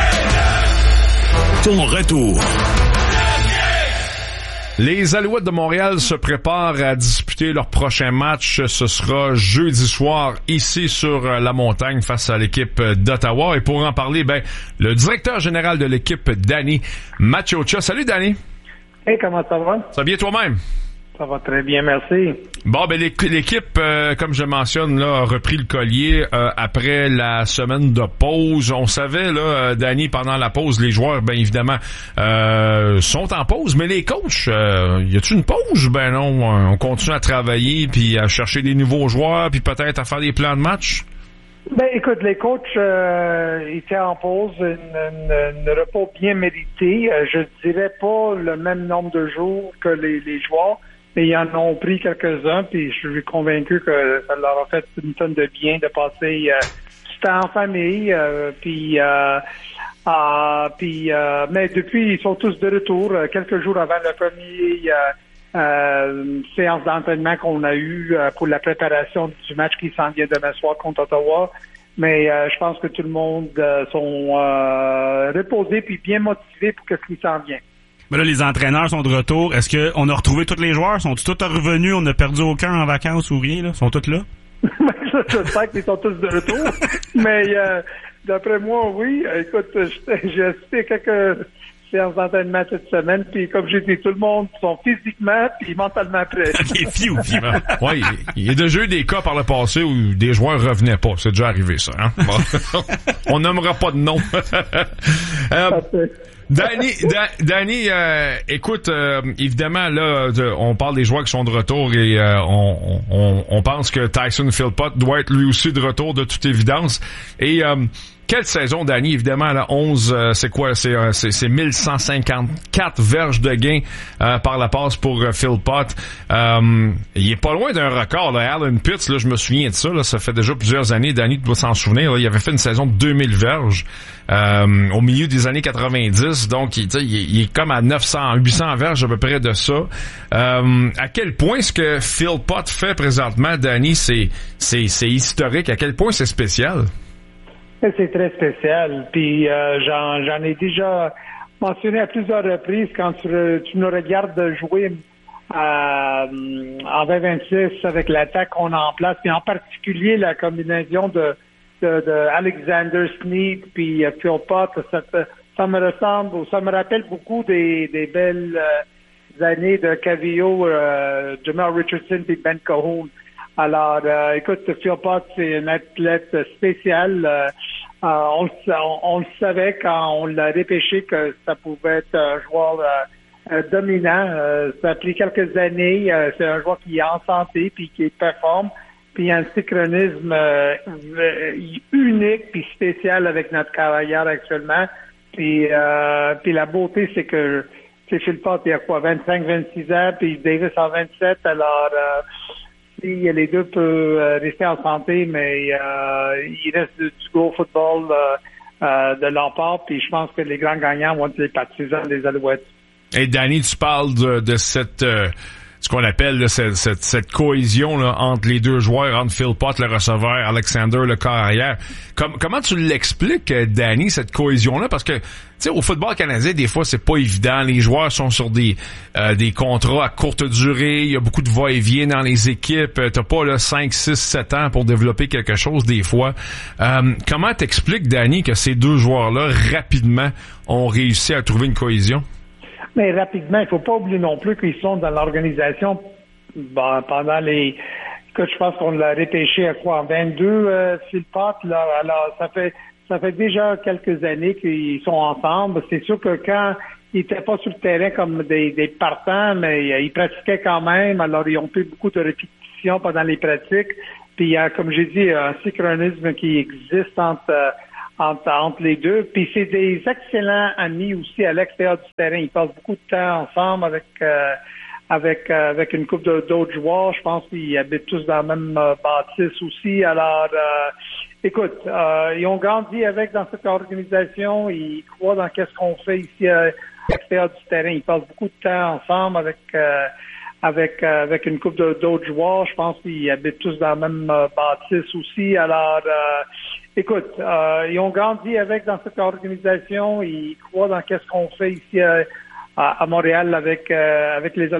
[SPEAKER 4] Ton retour.
[SPEAKER 2] Les Alouettes de Montréal se préparent à disputer leur prochain match. Ce sera jeudi soir ici sur la montagne face à l'équipe d'Ottawa. Et pour en parler, ben, le directeur général de l'équipe, Danny Maciocia. Salut Danny.
[SPEAKER 23] Hey, comment ça va?
[SPEAKER 2] Ça va bien toi-même?
[SPEAKER 23] Ça va très bien, merci.
[SPEAKER 2] Bon, ben l'équipe, euh, comme je mentionne, là, a repris le collier euh, après la semaine de pause. On savait, là, euh, Danny, pendant la pause, les joueurs, bien évidemment, euh, sont en pause, mais les coachs, euh, y a-t-il une pause? Ben non, on continue à travailler, puis à chercher des nouveaux joueurs, puis peut-être à faire des plans de match.
[SPEAKER 23] Ben, écoute, les coachs euh, étaient en pause, un repos bien mérité. Euh, je dirais pas le même nombre de jours que les, les joueurs, mais ils en ont pris quelques-uns, puis je suis convaincu que ça leur a fait une tonne de bien de passer euh, du temps en famille, euh, puis euh, euh, puis euh, mais depuis ils sont tous de retour. Euh, quelques jours avant le premier euh, euh, séance d'entraînement qu'on a eu euh, pour la préparation du match qui s'en vient demain soir contre Ottawa. Mais euh, je pense que tout le monde euh, sont euh, reposés puis bien motivés pour ce qui s'en vient.
[SPEAKER 3] Mais là, les entraîneurs sont de retour. Est-ce qu'on a retrouvé tous les joueurs? Sont-ils tous revenus? On n'a perdu aucun en vacances ou rien? Là? Sont tous là?
[SPEAKER 23] Je sais qu'ils sont tous de retour. Mais euh, d'après moi, oui. Écoute, j'ai assisté à quelques séances d'entraînement cette semaine. Puis comme j'ai dit, tout le monde sont physiquement puis mentalement prêts.
[SPEAKER 2] Les filles ou filles, oui, il y a déjà eu des cas par le passé où des joueurs revenaient pas. C'est déjà arrivé, ça. Hein? Bon. On nommera pas de nom. euh, Danny, da, Danny, euh, écoute, euh, évidemment là, de, on parle des joueurs qui sont de retour et euh, on, on, on pense que Tyson Philpott doit être lui aussi de retour de toute évidence. Et euh, quelle saison, Danny, évidemment, là, onze, euh, c'est quoi? C'est, euh, c'est, c'est mille cent cinquante-quatre verges de gain euh, par la passe pour euh, Philpott. Euh, il est pas loin d'un record, là. Alan Pitts, là, je me souviens de ça, là, ça fait déjà plusieurs années, Danny doit s'en souvenir, là, il avait fait une saison de deux mille verges euh, au milieu des années quatre-vingt-dix, donc il, il, il est comme à neuf cents, huit cents verges à peu près de ça. Euh, à quel point ce que Philpott fait présentement, Danny, c'est, c'est, c'est historique, à quel point c'est spécial?
[SPEAKER 23] C'est très spécial. Puis euh, j'en, j'en ai déjà mentionné à plusieurs reprises quand tu, tu nous regardes jouer euh, en vingt vingt-six avec l'attaque qu'on a en place, puis en particulier la combinaison de, de, de Alexander Sneed puis euh, Philpott, ça, ça me ressemble, ça me rappelle beaucoup des, des belles euh, années de Cavillo, euh, Jamal Richardson et Ben Cahoon. Alors, euh, écoute, Philpott, c'est un athlète spécial. Euh, euh, on, on, on le savait quand on l'a repêché que ça pouvait être un joueur euh, dominant. Euh, ça a pris quelques années. Euh, c'est un joueur qui est en santé puis qui performe. Puis il y a un synchronisme euh, unique puis spécial avec notre carrière actuellement. Puis, euh, puis la beauté, c'est que c'est Philpott, il y a quoi, vingt-cinq, vingt-six ans, puis Davis en vingt-sept. Alors, euh, si les deux peuvent rester en santé, mais euh, il reste du, du gros football euh, euh, de l'emport, puis je pense que les grands gagnants vont être les partisans des Alouettes.
[SPEAKER 2] Et Danny, tu parles de, de cette euh, ce qu'on appelle là, cette, cette, cette cohésion là, entre les deux joueurs, entre Phil Pott, le receveur, Alexander, le corps arrière. Comme, comment tu l'expliques, Danny, cette cohésion-là? Parce que, tu sais, au football canadien, des fois, c'est pas évident. Les joueurs sont sur des euh, des contrats à courte durée. Il y a beaucoup de va-et-vient dans les équipes. T'as pas là cinq, six, sept ans pour développer quelque chose des fois. Euh, comment t'expliques, Danny, que ces deux joueurs-là, rapidement, ont réussi à trouver une cohésion?
[SPEAKER 23] Mais rapidement, il faut pas oublier non plus qu'ils sont dans l'organisation bon, pendant les... Écoute, je pense qu'on l'a repêché à quoi? En vingt-deux, euh, Phil Pott, là. Alors, ça fait ça fait déjà quelques années qu'ils sont ensemble. C'est sûr que quand ils étaient pas sur le terrain comme des, des partants, mais euh, ils pratiquaient quand même. Alors, ils ont fait beaucoup de répétitions pendant les pratiques. Puis, il y a, comme j'ai dit, un synchronisme qui existe entre... Euh, Entre, entre les deux. Puis c'est des excellents amis aussi à l'extérieur du terrain. Ils passent beaucoup de temps ensemble avec euh, avec euh, avec une couple de, d'autres joueurs. Je pense qu'ils habitent tous dans la même euh, bâtisse aussi. Alors, euh, écoute, euh, ils ont grandi avec dans cette organisation. Ils croient dans qu'est-ce qu'on fait ici à l'extérieur du terrain. Ils passent beaucoup de temps ensemble avec euh, avec euh, avec une couple de, d'autres joueurs. Je pense qu'ils habitent tous dans la même euh, bâtisse aussi. Alors, euh, écoute, euh, ils ont grandi avec dans cette organisation. Ils croient dans qu'est-ce qu'on fait ici à, à Montréal avec euh, avec les